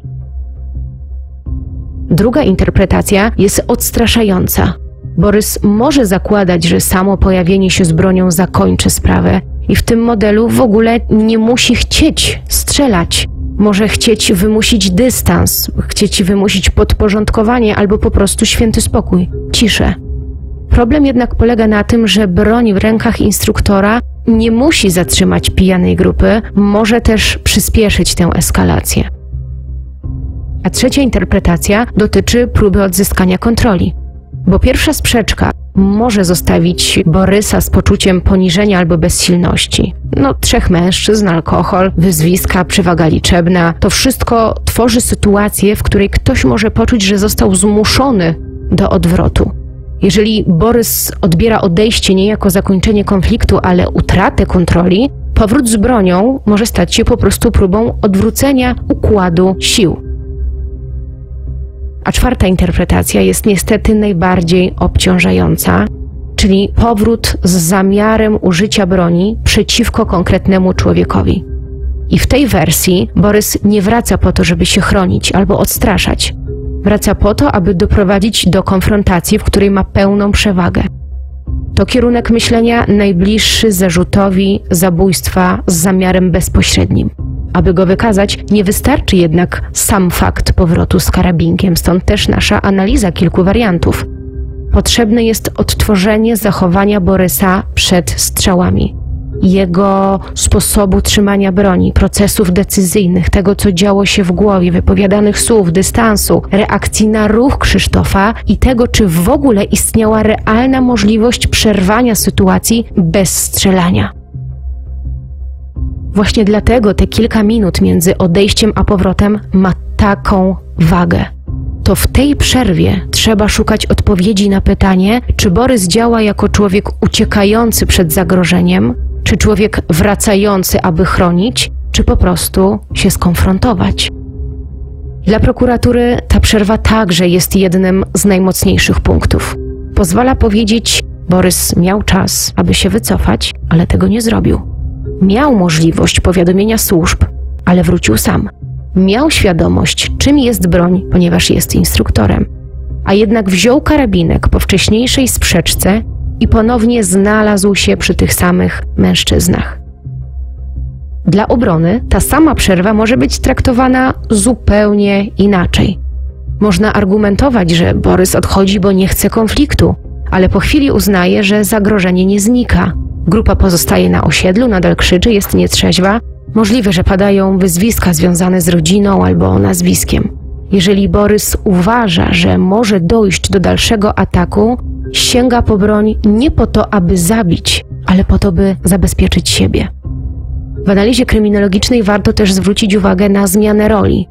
Druga interpretacja jest odstraszająca. Borys może zakładać, że samo pojawienie się z bronią zakończy sprawę i w tym modelu w ogóle nie musi chcieć strzelać. Może chcieć wymusić dystans, chcieć wymusić podporządkowanie albo po prostu święty spokój, ciszę. Problem jednak polega na tym, że broń w rękach instruktora nie musi zatrzymać pijanej grupy, może też przyspieszyć tę eskalację. A trzecia interpretacja dotyczy próby odzyskania kontroli. Bo pierwsza sprzeczka może zostawić Borysa z poczuciem poniżenia albo bezsilności. No, trzech mężczyzn, alkohol, wyzwiska, przewaga liczebna. To wszystko tworzy sytuację, w której ktoś może poczuć, że został zmuszony do odwrotu. Jeżeli Borys odbiera odejście nie jako zakończenie konfliktu, ale utratę kontroli, powrót z bronią może stać się po prostu próbą odwrócenia układu sił. A czwarta interpretacja jest niestety najbardziej obciążająca, czyli powrót z zamiarem użycia broni przeciwko konkretnemu człowiekowi. I w tej wersji Borys nie wraca po to, żeby się chronić albo odstraszać. Wraca po to, aby doprowadzić do konfrontacji, w której ma pełną przewagę. To kierunek myślenia najbliższy zarzutowi zabójstwa z zamiarem bezpośrednim. Aby go wykazać, nie wystarczy jednak sam fakt powrotu z karabinkiem, stąd też nasza analiza kilku wariantów. Potrzebne jest odtworzenie zachowania Borysa przed strzałami, jego sposobu trzymania broni, procesów decyzyjnych, tego co działo się w głowie, wypowiadanych słów, dystansu, reakcji na ruch Krzysztofa i tego, czy w ogóle istniała realna możliwość przerwania sytuacji bez strzelania. Właśnie dlatego te kilka minut między odejściem a powrotem ma taką wagę. To w tej przerwie trzeba szukać odpowiedzi na pytanie, czy Borys działa jako człowiek uciekający przed zagrożeniem, czy człowiek wracający, aby chronić, czy po prostu się skonfrontować. Dla prokuratury ta przerwa także jest jednym z najmocniejszych punktów. Pozwala powiedzieć, Borys miał czas, aby się wycofać, ale tego nie zrobił. Miał możliwość powiadomienia służb, ale wrócił sam. Miał świadomość, czym jest broń, ponieważ jest instruktorem. A jednak wziął karabinek po wcześniejszej sprzeczce i ponownie znalazł się przy tych samych mężczyznach. Dla obrony ta sama przerwa może być traktowana zupełnie inaczej. Można argumentować, że Borys odchodzi, bo nie chce konfliktu, ale po chwili uznaje, że zagrożenie nie znika. Grupa pozostaje na osiedlu, nadal krzyczy, jest nietrzeźwa. Możliwe, że padają wyzwiska związane z rodziną albo nazwiskiem. Jeżeli Borys uważa, że może dojść do dalszego ataku, sięga po broń nie po to, aby zabić, ale po to, by zabezpieczyć siebie. W analizie kryminologicznej warto też zwrócić uwagę na zmianę roli.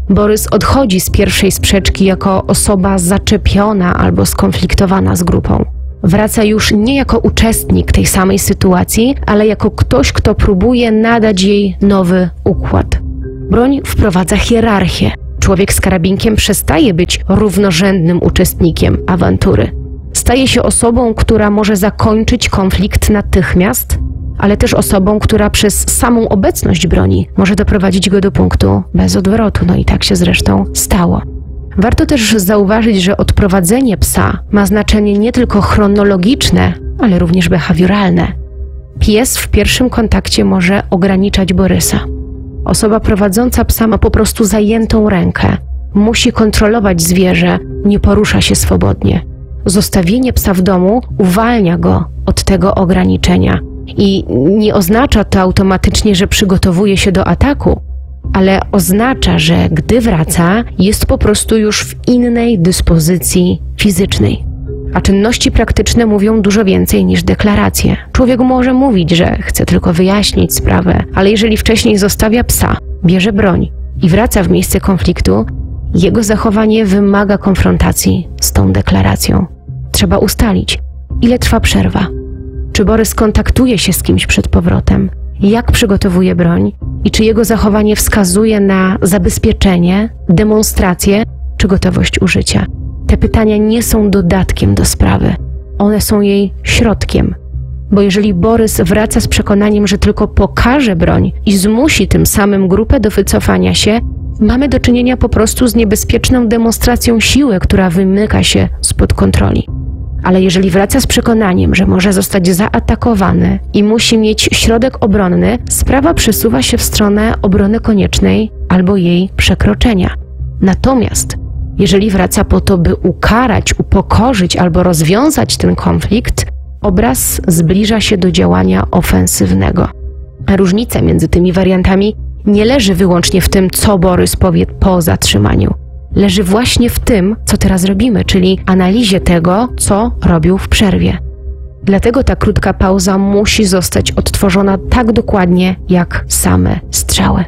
Borys odchodzi z pierwszej sprzeczki jako osoba zaczepiona albo skonfliktowana z grupą. Wraca już nie jako uczestnik tej samej sytuacji, ale jako ktoś, kto próbuje nadać jej nowy układ. Broń wprowadza hierarchię. Człowiek z karabinkiem przestaje być równorzędnym uczestnikiem awantury. Staje się osobą, która może zakończyć konflikt natychmiast, ale też osobą, która przez samą obecność broni może doprowadzić go do punktu bez odwrotu. No i tak się zresztą stało. Warto też zauważyć, że odprowadzenie psa ma znaczenie nie tylko chronologiczne, ale również behawioralne. Pies w pierwszym kontakcie może ograniczać Borysa. Osoba prowadząca psa ma po prostu zajętą rękę. Musi kontrolować zwierzę, nie porusza się swobodnie. Zostawienie psa w domu uwalnia go od tego ograniczenia. I nie oznacza to automatycznie, że przygotowuje się do ataku, ale oznacza, że gdy wraca, jest po prostu już w innej dyspozycji fizycznej. A czynności praktyczne mówią dużo więcej niż deklaracje. Człowiek może mówić, że chce tylko wyjaśnić sprawę, ale jeżeli wcześniej zostawia psa, bierze broń i wraca w miejsce konfliktu, jego zachowanie wymaga konfrontacji z tą deklaracją. Trzeba ustalić, ile trwa przerwa. Czy Borys kontaktuje się z kimś przed powrotem? Jak przygotowuje broń? I czy jego zachowanie wskazuje na zabezpieczenie, demonstrację czy gotowość użycia? Te pytania nie są dodatkiem do sprawy. One są jej środkiem. Bo jeżeli Borys wraca z przekonaniem, że tylko pokaże broń i zmusi tym samym grupę do wycofania się, mamy do czynienia po prostu z niebezpieczną demonstracją siły, która wymyka się spod kontroli. Ale jeżeli wraca z przekonaniem, że może zostać zaatakowany i musi mieć środek obronny, sprawa przesuwa się w stronę obrony koniecznej albo jej przekroczenia. Natomiast jeżeli wraca po to, by ukarać, upokorzyć albo rozwiązać ten konflikt, obraz zbliża się do działania ofensywnego. A różnica między tymi wariantami nie leży wyłącznie w tym, co Borys powie po zatrzymaniu. Leży właśnie w tym, co teraz robimy, czyli analizie tego, co robił w przerwie. Dlatego ta krótka pauza musi zostać odtworzona tak dokładnie, jak same strzały.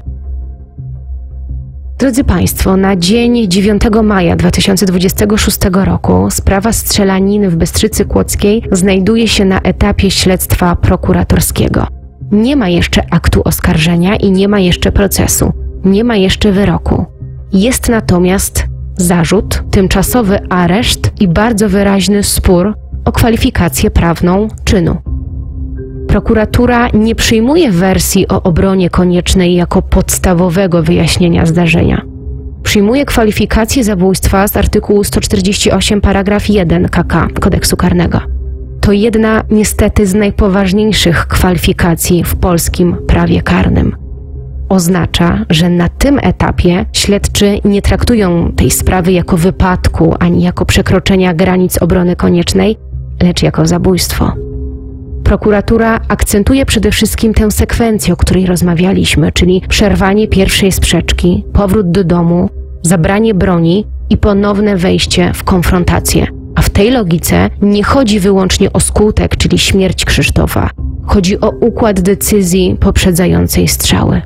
Drodzy Państwo, na dzień dziewiątego maja dwa tysiące dwudziestego szóstego roku sprawa strzelaniny w Bystrzycy Kłodzkiej znajduje się na etapie śledztwa prokuratorskiego. Nie ma jeszcze aktu oskarżenia i nie ma jeszcze procesu. Nie ma jeszcze wyroku. Jest natomiast zarzut, tymczasowy areszt i bardzo wyraźny spór o kwalifikację prawną czynu. Prokuratura nie przyjmuje wersji o obronie koniecznej jako podstawowego wyjaśnienia zdarzenia. Przyjmuje kwalifikację zabójstwa z artykułu sto czterdzieści osiem paragraf jeden K K Kodeksu Karnego. To jedna niestety z najpoważniejszych kwalifikacji w polskim prawie karnym. Oznacza, że na tym etapie śledczy nie traktują tej sprawy jako wypadku ani jako przekroczenia granic obrony koniecznej, lecz jako zabójstwo. Prokuratura akcentuje przede wszystkim tę sekwencję, o której rozmawialiśmy, czyli przerwanie pierwszej sprzeczki, powrót do domu, zabranie broni i ponowne wejście w konfrontację. A w tej logice nie chodzi wyłącznie o skutek, czyli śmierć Krzysztofa. Chodzi o układ decyzji poprzedzającej strzały.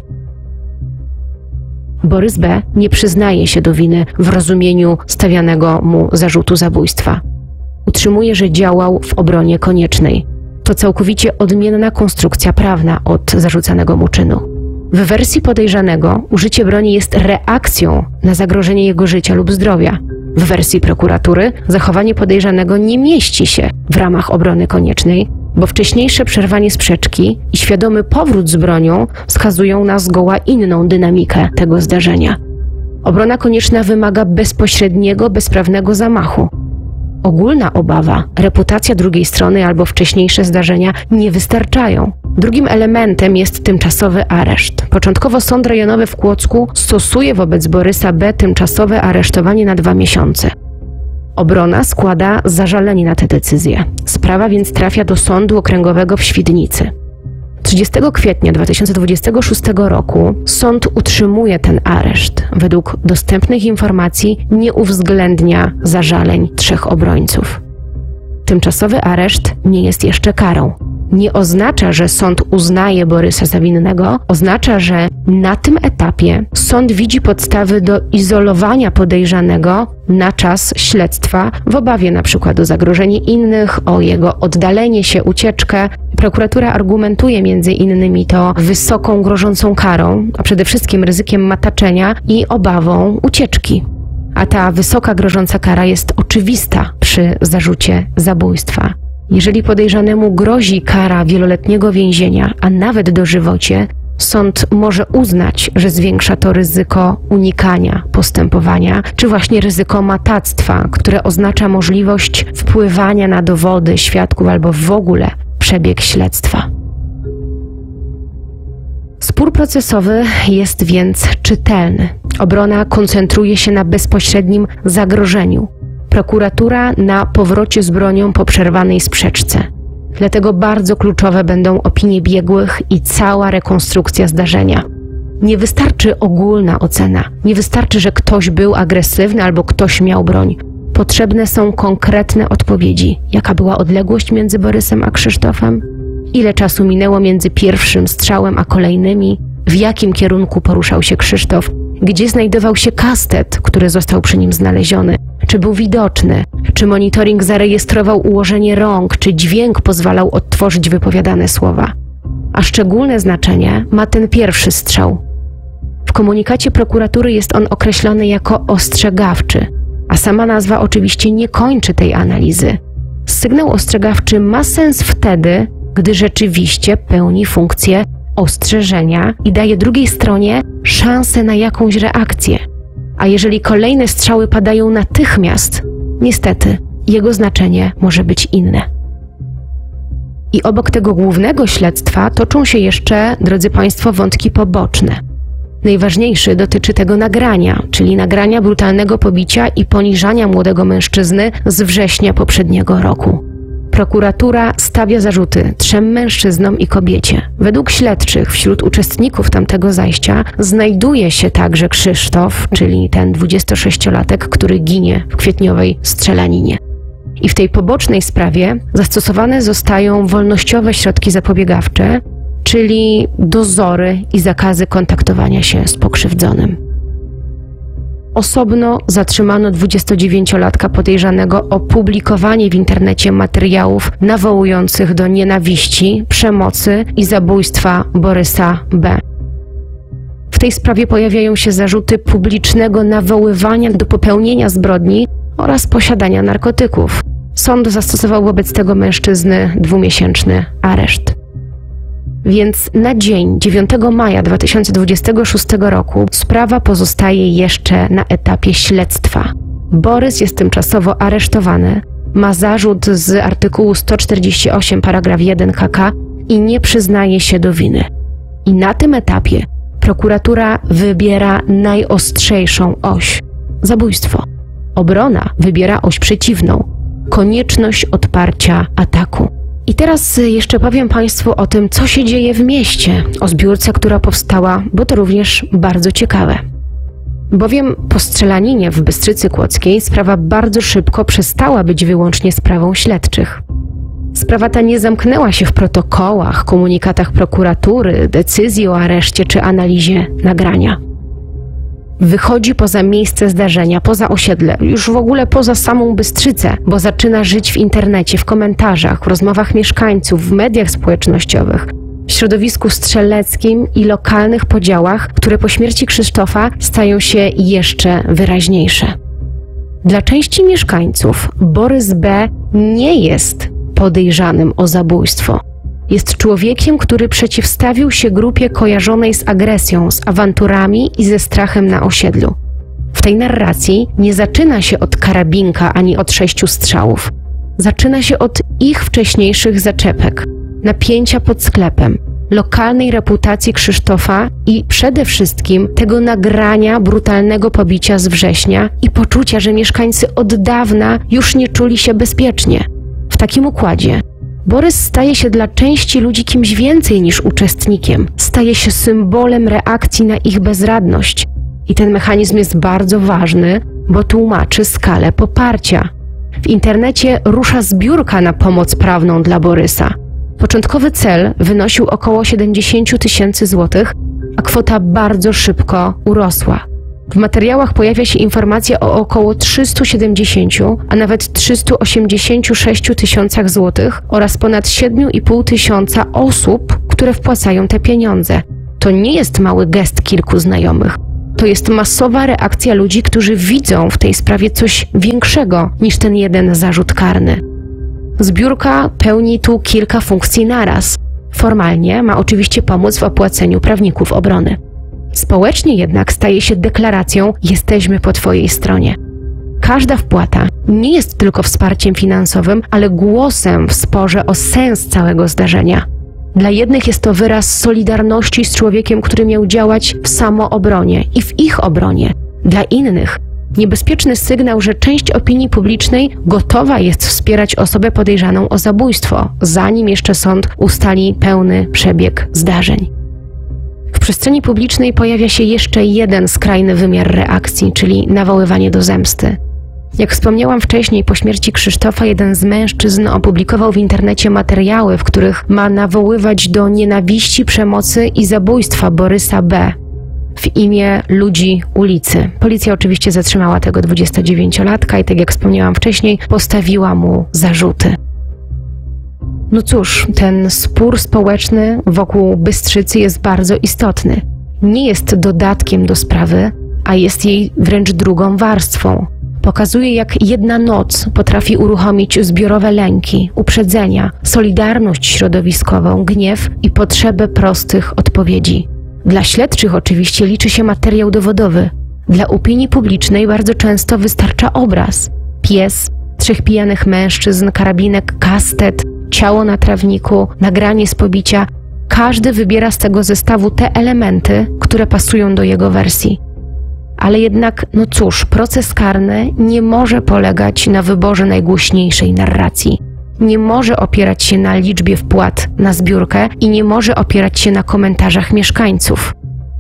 Borys B. nie przyznaje się do winy w rozumieniu stawianego mu zarzutu zabójstwa. Utrzymuje, że działał w obronie koniecznej. To całkowicie odmienna konstrukcja prawna od zarzucanego mu czynu. W wersji podejrzanego użycie broni jest reakcją na zagrożenie jego życia lub zdrowia. W wersji prokuratury zachowanie podejrzanego nie mieści się w ramach obrony koniecznej, bo wcześniejsze przerwanie sprzeczki i świadomy powrót z bronią wskazują na zgoła inną dynamikę tego zdarzenia. Obrona konieczna wymaga bezpośredniego, bezprawnego zamachu. Ogólna obawa, reputacja drugiej strony albo wcześniejsze zdarzenia nie wystarczają. Drugim elementem jest tymczasowy areszt. Początkowo Sąd Rejonowy w Kłodzku stosuje wobec Borysa B. tymczasowe aresztowanie na dwa miesiące. Obrona składa zażalenie na tę decyzję. Sprawa więc trafia do Sądu Okręgowego w Świdnicy. trzydziestego kwietnia dwa tysiące dwudziestego szóstego roku sąd utrzymuje ten areszt. Według dostępnych informacji nie uwzględnia zażaleń trzech obrońców. Tymczasowy areszt nie jest jeszcze karą. nie oznacza, że sąd uznaje Borysa za winnego, oznacza, że na tym etapie sąd widzi podstawy do izolowania podejrzanego na czas śledztwa w obawie na przykład o zagrożenie innych, o jego oddalenie się, ucieczkę. Prokuratura argumentuje między innymi to wysoką grożącą karą, a przede wszystkim ryzykiem mataczenia i obawą ucieczki. A ta wysoka grożąca kara jest oczywista przy zarzucie zabójstwa. Jeżeli podejrzanemu grozi kara wieloletniego więzienia, a nawet dożywocie, sąd może uznać, że zwiększa to ryzyko unikania postępowania, czy właśnie ryzyko matactwa, które oznacza możliwość wpływania na dowody, świadków albo w ogóle przebieg śledztwa. Spór procesowy jest więc czytelny. Obrona koncentruje się na bezpośrednim zagrożeniu. Prokuratura na powrocie z bronią po przerwanej sprzeczce. Dlatego bardzo kluczowe będą opinie biegłych i cała rekonstrukcja zdarzenia. Nie wystarczy ogólna ocena, nie wystarczy, że ktoś był agresywny albo ktoś miał broń. Potrzebne są konkretne odpowiedzi. Jaka była odległość między Borysem a Krzysztofem? Ile czasu minęło między pierwszym strzałem a kolejnymi? W jakim kierunku poruszał się Krzysztof? Gdzie znajdował się kastet, który został przy nim znaleziony? Czy był widoczny? Czy monitoring zarejestrował ułożenie rąk? Czy dźwięk pozwalał odtworzyć wypowiadane słowa? A szczególne znaczenie ma ten pierwszy strzał. W komunikacie prokuratury jest on określony jako ostrzegawczy, a sama nazwa oczywiście nie kończy tej analizy. Sygnał ostrzegawczy ma sens wtedy, gdy rzeczywiście pełni funkcję ostrzeżenia i daje drugiej stronie szansę na jakąś reakcję. A jeżeli kolejne strzały padają natychmiast, niestety jego znaczenie może być inne. I obok tego głównego śledztwa toczą się jeszcze, drodzy Państwo, wątki poboczne. Najważniejszy dotyczy tego nagrania, czyli nagrania brutalnego pobicia i poniżania młodego mężczyzny z września poprzedniego roku. Prokuratura stawia zarzuty trzem mężczyznom i kobiecie. Według śledczych wśród uczestników tamtego zajścia znajduje się także Krzysztof, czyli ten dwudziestosześciolatek, który ginie w kwietniowej strzelaninie. I w tej pobocznej sprawie zastosowane zostają wolnościowe środki zapobiegawcze, czyli dozory i zakazy kontaktowania się z pokrzywdzonym. Osobno zatrzymano dwudziestodziewięciolatka podejrzanego o publikowanie w internecie materiałów nawołujących do nienawiści, przemocy i zabójstwa Borysa B. W tej sprawie pojawiają się zarzuty publicznego nawoływania do popełnienia zbrodni oraz posiadania narkotyków. Sąd zastosował wobec tego mężczyzny dwumiesięczny areszt. Więc na dzień dziewiątego maja dwa tysiące dwudziestego szóstego roku sprawa pozostaje jeszcze na etapie śledztwa. Borys jest tymczasowo aresztowany, ma zarzut z artykułu sto czterdzieści osiem paragraf jeden K K i nie przyznaje się do winy. I na tym etapie prokuratura wybiera najostrzejszą oś – zabójstwo. Obrona wybiera oś przeciwną – konieczność odparcia ataku. I teraz jeszcze powiem Państwu o tym, co się dzieje w mieście, o zbiórce, która powstała, bo to również bardzo ciekawe. Bowiem po strzelaninie w Bystrzycy Kłodzkiej sprawa bardzo szybko przestała być wyłącznie sprawą śledczych. Sprawa ta nie zamknęła się w protokołach, komunikatach prokuratury, decyzji o areszcie czy analizie nagrania. Wychodzi poza miejsce zdarzenia, poza osiedle, już w ogóle poza samą Bystrzycę, bo zaczyna żyć w internecie, w komentarzach, w rozmowach mieszkańców, w mediach społecznościowych, w środowisku strzeleckim i lokalnych podziałach, które po śmierci Krzysztofa stają się jeszcze wyraźniejsze. Dla części mieszkańców Borys B. nie jest podejrzanym o zabójstwo. Jest człowiekiem, który przeciwstawił się grupie kojarzonej z agresją, z awanturami i ze strachem na osiedlu. W tej narracji nie zaczyna się od karabinka ani od sześciu strzałów. Zaczyna się od ich wcześniejszych zaczepek, napięcia pod sklepem, lokalnej reputacji Krzysztofa i przede wszystkim tego nagrania brutalnego pobicia z września i poczucia, że mieszkańcy od dawna już nie czuli się bezpiecznie. W takim układzie Borys staje się dla części ludzi kimś więcej niż uczestnikiem. Staje się symbolem reakcji na ich bezradność. I ten mechanizm jest bardzo ważny, bo tłumaczy skalę poparcia. W internecie rusza zbiórka na pomoc prawną dla Borysa. Początkowy cel wynosił około siedemdziesiąt tysięcy złotych, a kwota bardzo szybko urosła. W materiałach pojawia się informacja o około trzystu siedemdziesięciu, a nawet trzystu osiemdziesięciu sześciu tysiącach złotych oraz ponad siedmiu i pół tysiąca osób, które wpłacają te pieniądze. To nie jest mały gest kilku znajomych. To jest masowa reakcja ludzi, którzy widzą w tej sprawie coś większego niż ten jeden zarzut karny. Zbiórka pełni tu kilka funkcji naraz. Formalnie ma oczywiście pomóc w opłaceniu prawników obrony. Społecznie jednak staje się deklaracją: jesteśmy po Twojej stronie. Każda wpłata nie jest tylko wsparciem finansowym, ale głosem w sporze o sens całego zdarzenia. Dla jednych jest to wyraz solidarności z człowiekiem, który miał działać w samoobronie i w ich obronie. Dla innych niebezpieczny sygnał, że część opinii publicznej gotowa jest wspierać osobę podejrzaną o zabójstwo, zanim jeszcze sąd ustali pełny przebieg zdarzeń. W przestrzeni publicznej pojawia się jeszcze jeden skrajny wymiar reakcji, czyli nawoływanie do zemsty. Jak wspomniałam wcześniej, po śmierci Krzysztofa jeden z mężczyzn opublikował w internecie materiały, w których ma nawoływać do nienawiści, przemocy i zabójstwa Borysa B. w imię ludzi ulicy. Policja oczywiście zatrzymała tego dwudziestodziewięciolatka i, tak jak wspomniałam wcześniej, postawiła mu zarzuty. No cóż, ten spór społeczny wokół Bystrzycy jest bardzo istotny. Nie jest dodatkiem do sprawy, a jest jej wręcz drugą warstwą. Pokazuje, jak jedna noc potrafi uruchomić zbiorowe lęki, uprzedzenia, solidarność środowiskową, gniew i potrzebę prostych odpowiedzi. Dla śledczych oczywiście liczy się materiał dowodowy. Dla opinii publicznej bardzo często wystarcza obraz. Pies, trzech pijanych mężczyzn, karabinek, kastet, ciało na trawniku, nagranie z pobicia. Każdy wybiera z tego zestawu te elementy, które pasują do jego wersji. Ale jednak, no cóż, proces karny nie może polegać na wyborze najgłośniejszej narracji. Nie może opierać się na liczbie wpłat na zbiórkę i nie może opierać się na komentarzach mieszkańców.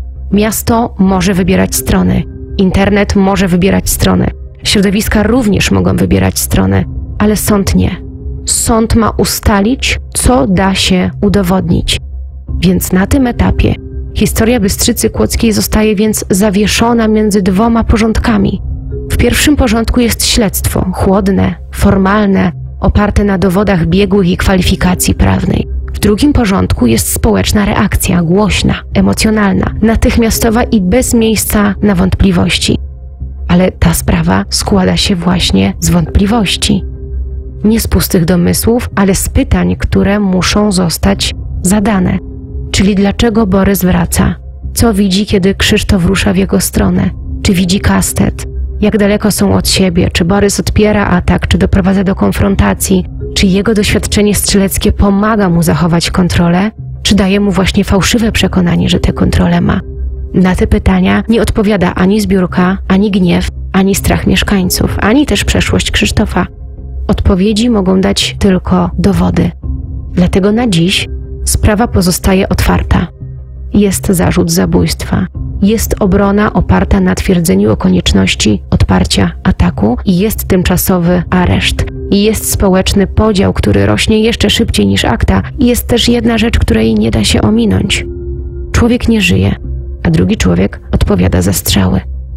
Miasto może wybierać strony, internet może wybierać strony, środowiska również mogą wybierać strony, ale sąd nie. Sąd ma ustalić, co da się udowodnić. Więc na tym etapie historia Bystrzycy Kłodzkiej zostaje więc zawieszona między dwoma porządkami. W pierwszym porządku jest śledztwo, chłodne, formalne, oparte na dowodach biegłych i kwalifikacji prawnej. W drugim porządku jest społeczna reakcja, głośna, emocjonalna, natychmiastowa i bez miejsca na wątpliwości. Ale ta sprawa składa się właśnie z wątpliwości. Nie z pustych domysłów, ale z pytań, które muszą zostać zadane. Czyli dlaczego Borys wraca? Co widzi, kiedy Krzysztof rusza w jego stronę? Czy widzi kastet? Jak daleko są od siebie? Czy Borys odpiera atak? Czy doprowadza do konfrontacji? Czy jego doświadczenie strzeleckie pomaga mu zachować kontrolę? Czy daje mu właśnie fałszywe przekonanie, że tę kontrolę ma? Na te pytania nie odpowiada ani zbiórka, ani gniew, ani strach mieszkańców, ani też przeszłość Krzysztofa. Odpowiedzi mogą dać tylko dowody. Dlatego na dziś sprawa pozostaje otwarta. Jest zarzut zabójstwa. Jest obrona oparta na twierdzeniu o konieczności odparcia ataku i jest tymczasowy areszt. I jest społeczny podział, który rośnie jeszcze szybciej niż akta. I jest też jedna rzecz, której nie da się ominąć. Człowiek nie żyje, a drugi człowiek odpowiada za strzały.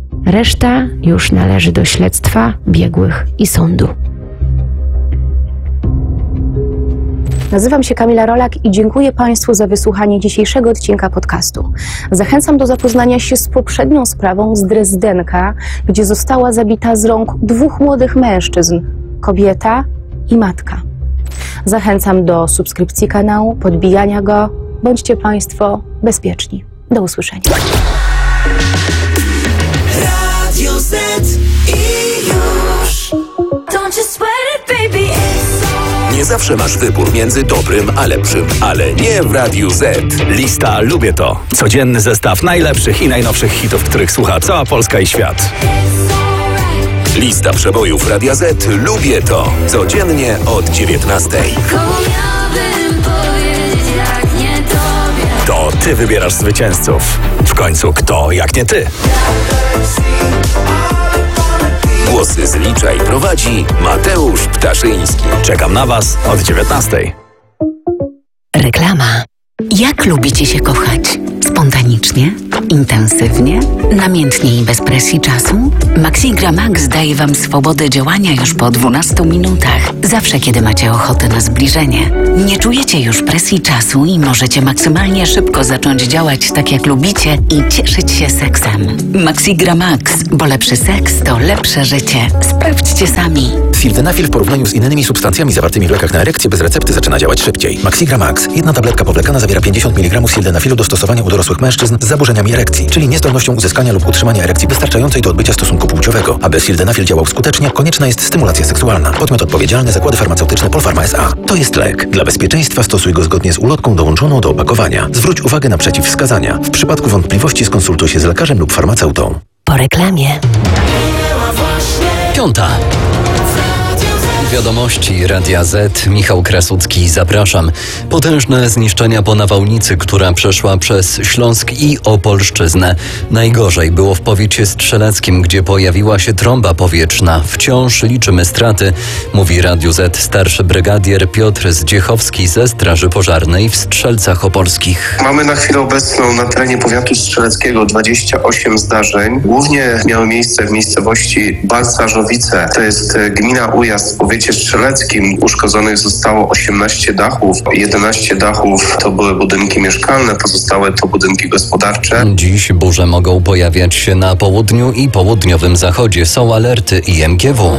Reszta już należy do śledztwa, biegłych i sądu. Nazywam się Kamila Rolak i dziękuję Państwu za wysłuchanie dzisiejszego odcinka podcastu. Zachęcam do zapoznania się z poprzednią sprawą z Drezdenka, gdzie została zabita z rąk dwóch młodych mężczyzn, kobieta i matka. Zachęcam do subskrypcji kanału, podbijania go. Bądźcie Państwo bezpieczni. Do usłyszenia. Radio Z i już. Don't you sweat it, baby, it's Nie zawsze masz wybór między dobrym a lepszym, ale nie w Radiu Z. Lista Lubię To. Codzienny zestaw najlepszych i najnowszych hitów, których słucha cała Polska i świat. Lista przebojów Radia Z. Lubię To. Codziennie od dziewiętnastej. To ty wybierasz zwycięzców. W końcu kto jak nie ty? Głosy zlicza i prowadzi Mateusz Ptaszyński. Czekam na was od dziewiętnastej. Reklama. Jak lubicie się kochać? Spontanicznie? Intensywnie? Namiętnie i bez presji czasu? Maxigra Max daje Wam swobodę działania już po dwunastu minutach. Zawsze, kiedy macie ochotę na zbliżenie. Nie czujecie już presji czasu i możecie maksymalnie szybko zacząć działać tak, jak lubicie i cieszyć się seksem. Maxigra Max, bo lepszy seks to lepsze życie. Sprawdźcie sami. Sildenafil w porównaniu z innymi substancjami zawartymi w lekach na erekcję bez recepty zaczyna działać szybciej. Maxigra Max. Jedna tabletka powlekana zawiera pięćdziesiąt miligramów sildenafilu do stosowania u dorosłych mężczyzn z zaburzeniami erekcji, czyli niezdolnością uzyskania lub utrzymania erekcji wystarczającej do odbycia stosunku płciowego. Aby sildenafil działał skutecznie, konieczna jest stymulacja seksualna. Podmiot odpowiedzialny: Zakłady Farmaceutyczne Polpharma S A. To jest lek. Dla bezpieczeństwa stosuj go zgodnie z ulotką dołączoną do opakowania. Zwróć uwagę na przeciwwskazania. W przypadku wątpliwości skonsultuj się z lekarzem lub farmaceutą. Po reklamie. Piąta. Wiadomości Radia Z. Michał Krasucki, zapraszam. Potężne zniszczenia po nawałnicy, która przeszła przez Śląsk i Opolszczyznę. Najgorzej było w powiecie strzeleckim, gdzie pojawiła się trąba powietrzna. Wciąż liczymy straty, mówi Radiu Z starszy brygadier Piotr Zdziechowski ze Straży Pożarnej w Strzelcach Opolskich. Mamy na chwilę obecną na terenie powiatu strzeleckiego dwadzieścia osiem zdarzeń. Głównie miały miejsce w miejscowości Balcarzowice. To jest gmina Ujazd w powiecie strzeleckim. Uszkodzonych zostało osiemnaście dachów. jedenaście dachów to były budynki mieszkalne, pozostałe to budynki gospodarcze. Dziś burze mogą pojawiać się na południu i południowym zachodzie. Są alerty I M G W.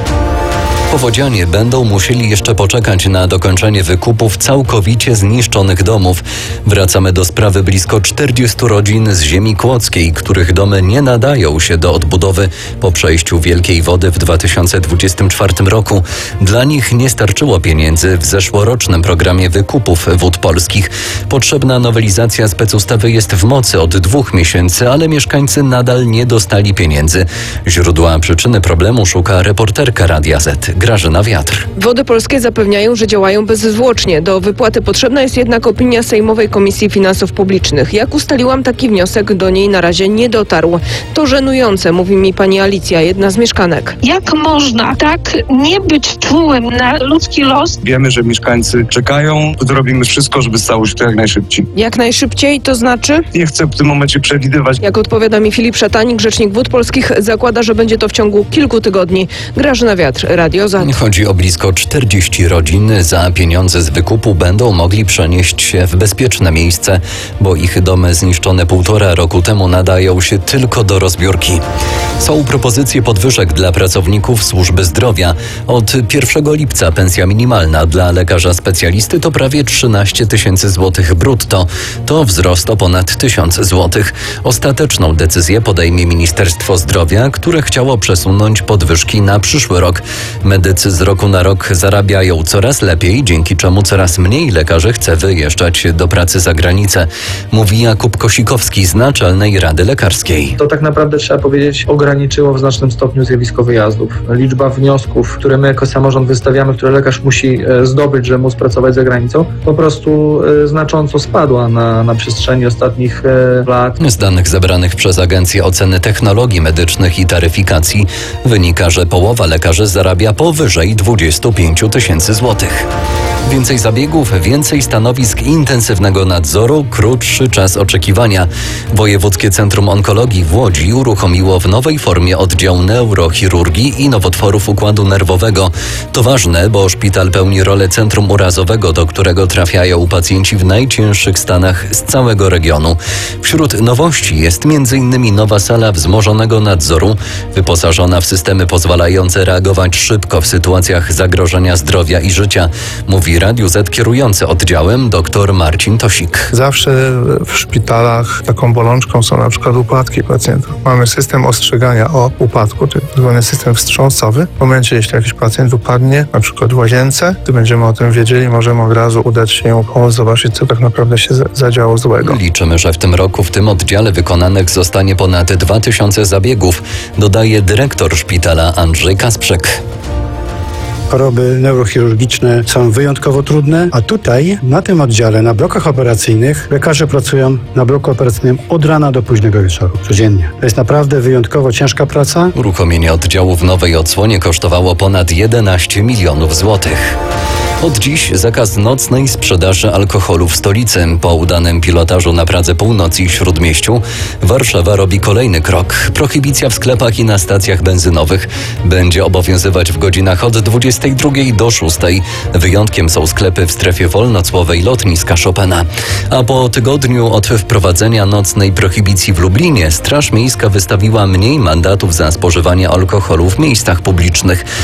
Powodzianie będą musieli jeszcze poczekać na dokończenie wykupów całkowicie zniszczonych domów. Wracamy do sprawy blisko czterdziestu rodzin z ziemi kłodzkiej, których domy nie nadają się do odbudowy po przejściu wielkiej wody w dwa tysiące dwudziestym czwartym roku. Dla nich nie starczyło pieniędzy w zeszłorocznym programie wykupów Wód Polskich. Potrzebna nowelizacja specustawy jest w mocy od dwóch miesięcy, ale mieszkańcy nadal nie dostali pieniędzy. Źródła przyczyny problemu szuka reporterka Radia Z. Grażyna Wiatr. Wody Polskie zapewniają, że działają bezzwłocznie. Do wypłaty potrzebna jest jednak opinia Sejmowej Komisji Finansów Publicznych. Jak ustaliłam, taki wniosek do niej na razie nie dotarł. To żenujące, mówi mi pani Alicja, jedna z mieszkanek. Jak można tak nie być czułym na ludzki los? Wiemy, że mieszkańcy czekają. Zrobimy wszystko, żeby stało się to jak najszybciej. Jak najszybciej, to znaczy? Nie chcę w tym momencie przewidywać. Jak odpowiada mi Filip Szatanik, rzecznik Wód Polskich, zakłada, że będzie to w ciągu kilku tygodni. Grażyna Wiatr, Radio Z. Chodzi o blisko czterdzieści rodzin. Za pieniądze z wykupu będą mogli przenieść się w bezpieczne miejsce, bo ich domy zniszczone półtora roku temu nadają się tylko do rozbiórki. Są propozycje podwyżek dla pracowników służby zdrowia. Od pierwszego lipca pensja minimalna dla lekarza specjalisty to prawie trzynaście tysięcy złotych brutto. To wzrost o ponad tysiąc złotych. Ostateczną decyzję podejmie Ministerstwo Zdrowia, które chciało przesunąć podwyżki na przyszły rok. Medycy z roku na rok zarabiają coraz lepiej, dzięki czemu coraz mniej lekarzy chce wyjeżdżać do pracy za granicę, mówi Jakub Kosikowski z Naczelnej Rady Lekarskiej. To tak naprawdę, trzeba powiedzieć, ograniczyło w znacznym stopniu zjawisko wyjazdów. Liczba wniosków, które my jako samorząd wystawiamy, które lekarz musi zdobyć, żeby móc pracować za granicą, po prostu znacząco spadła na, na przestrzeni ostatnich lat. Z danych zebranych przez Agencję Oceny Technologii Medycznych i Taryfikacji wynika, że połowa lekarzy zarabia powyżej dwadzieścia pięć tysięcy złotych. Więcej zabiegów, więcej stanowisk intensywnego nadzoru, krótszy czas oczekiwania. Wojewódzkie Centrum Onkologii w Łodzi uruchomiło w nowej formie oddział neurochirurgii i nowotworów układu nerwowego. To ważne, bo szpital pełni rolę centrum urazowego, do którego trafiają pacjenci w najcięższych stanach z całego regionu. Wśród nowości jest między innymi nowa sala wzmożonego nadzoru, wyposażona w systemy pozwalające reagować szybko w sytuacjach zagrożenia zdrowia i życia, mówi Radiu Z kierujący oddziałem dr Marcin Tosik. Zawsze w szpitalach taką bolączką są na przykład upadki pacjentów. Mamy system ostrzegania o upadku, czyli tzw. system wstrząsowy. W momencie, jeśli jakiś pacjent upadnie, na przykład w łazience, gdy będziemy o tym wiedzieli, możemy od razu udać się ją pomóc, zobaczyć, co tak naprawdę się zadziało złego. Liczymy, że w tym roku w tym oddziale wykonanych zostanie ponad dwa tysiące zabiegów, dodaje dyrektor szpitala Andrzej Kasprzyk. choroby neurochirurgiczne są wyjątkowo trudne, a tutaj na tym oddziale, na blokach operacyjnych lekarze pracują na bloku operacyjnym od rana do późnego wieczoru, codziennie. To jest naprawdę wyjątkowo ciężka praca. Uruchomienie oddziału w nowej odsłonie kosztowało ponad jedenaście milionów złotych. Od dziś zakaz nocnej sprzedaży alkoholu w stolicy. Po udanym pilotażu na Pradze Północ i Śródmieściu Warszawa robi kolejny krok. Prohibicja w sklepach i na stacjach benzynowych będzie obowiązywać w godzinach od dwudziestej drugiej do szóstej. Wyjątkiem są sklepy w strefie wolnocłowej lotniska Chopina. A po tygodniu od wprowadzenia nocnej prohibicji w Lublinie Straż Miejska wystawiła mniej mandatów za spożywanie alkoholu w miejscach publicznych.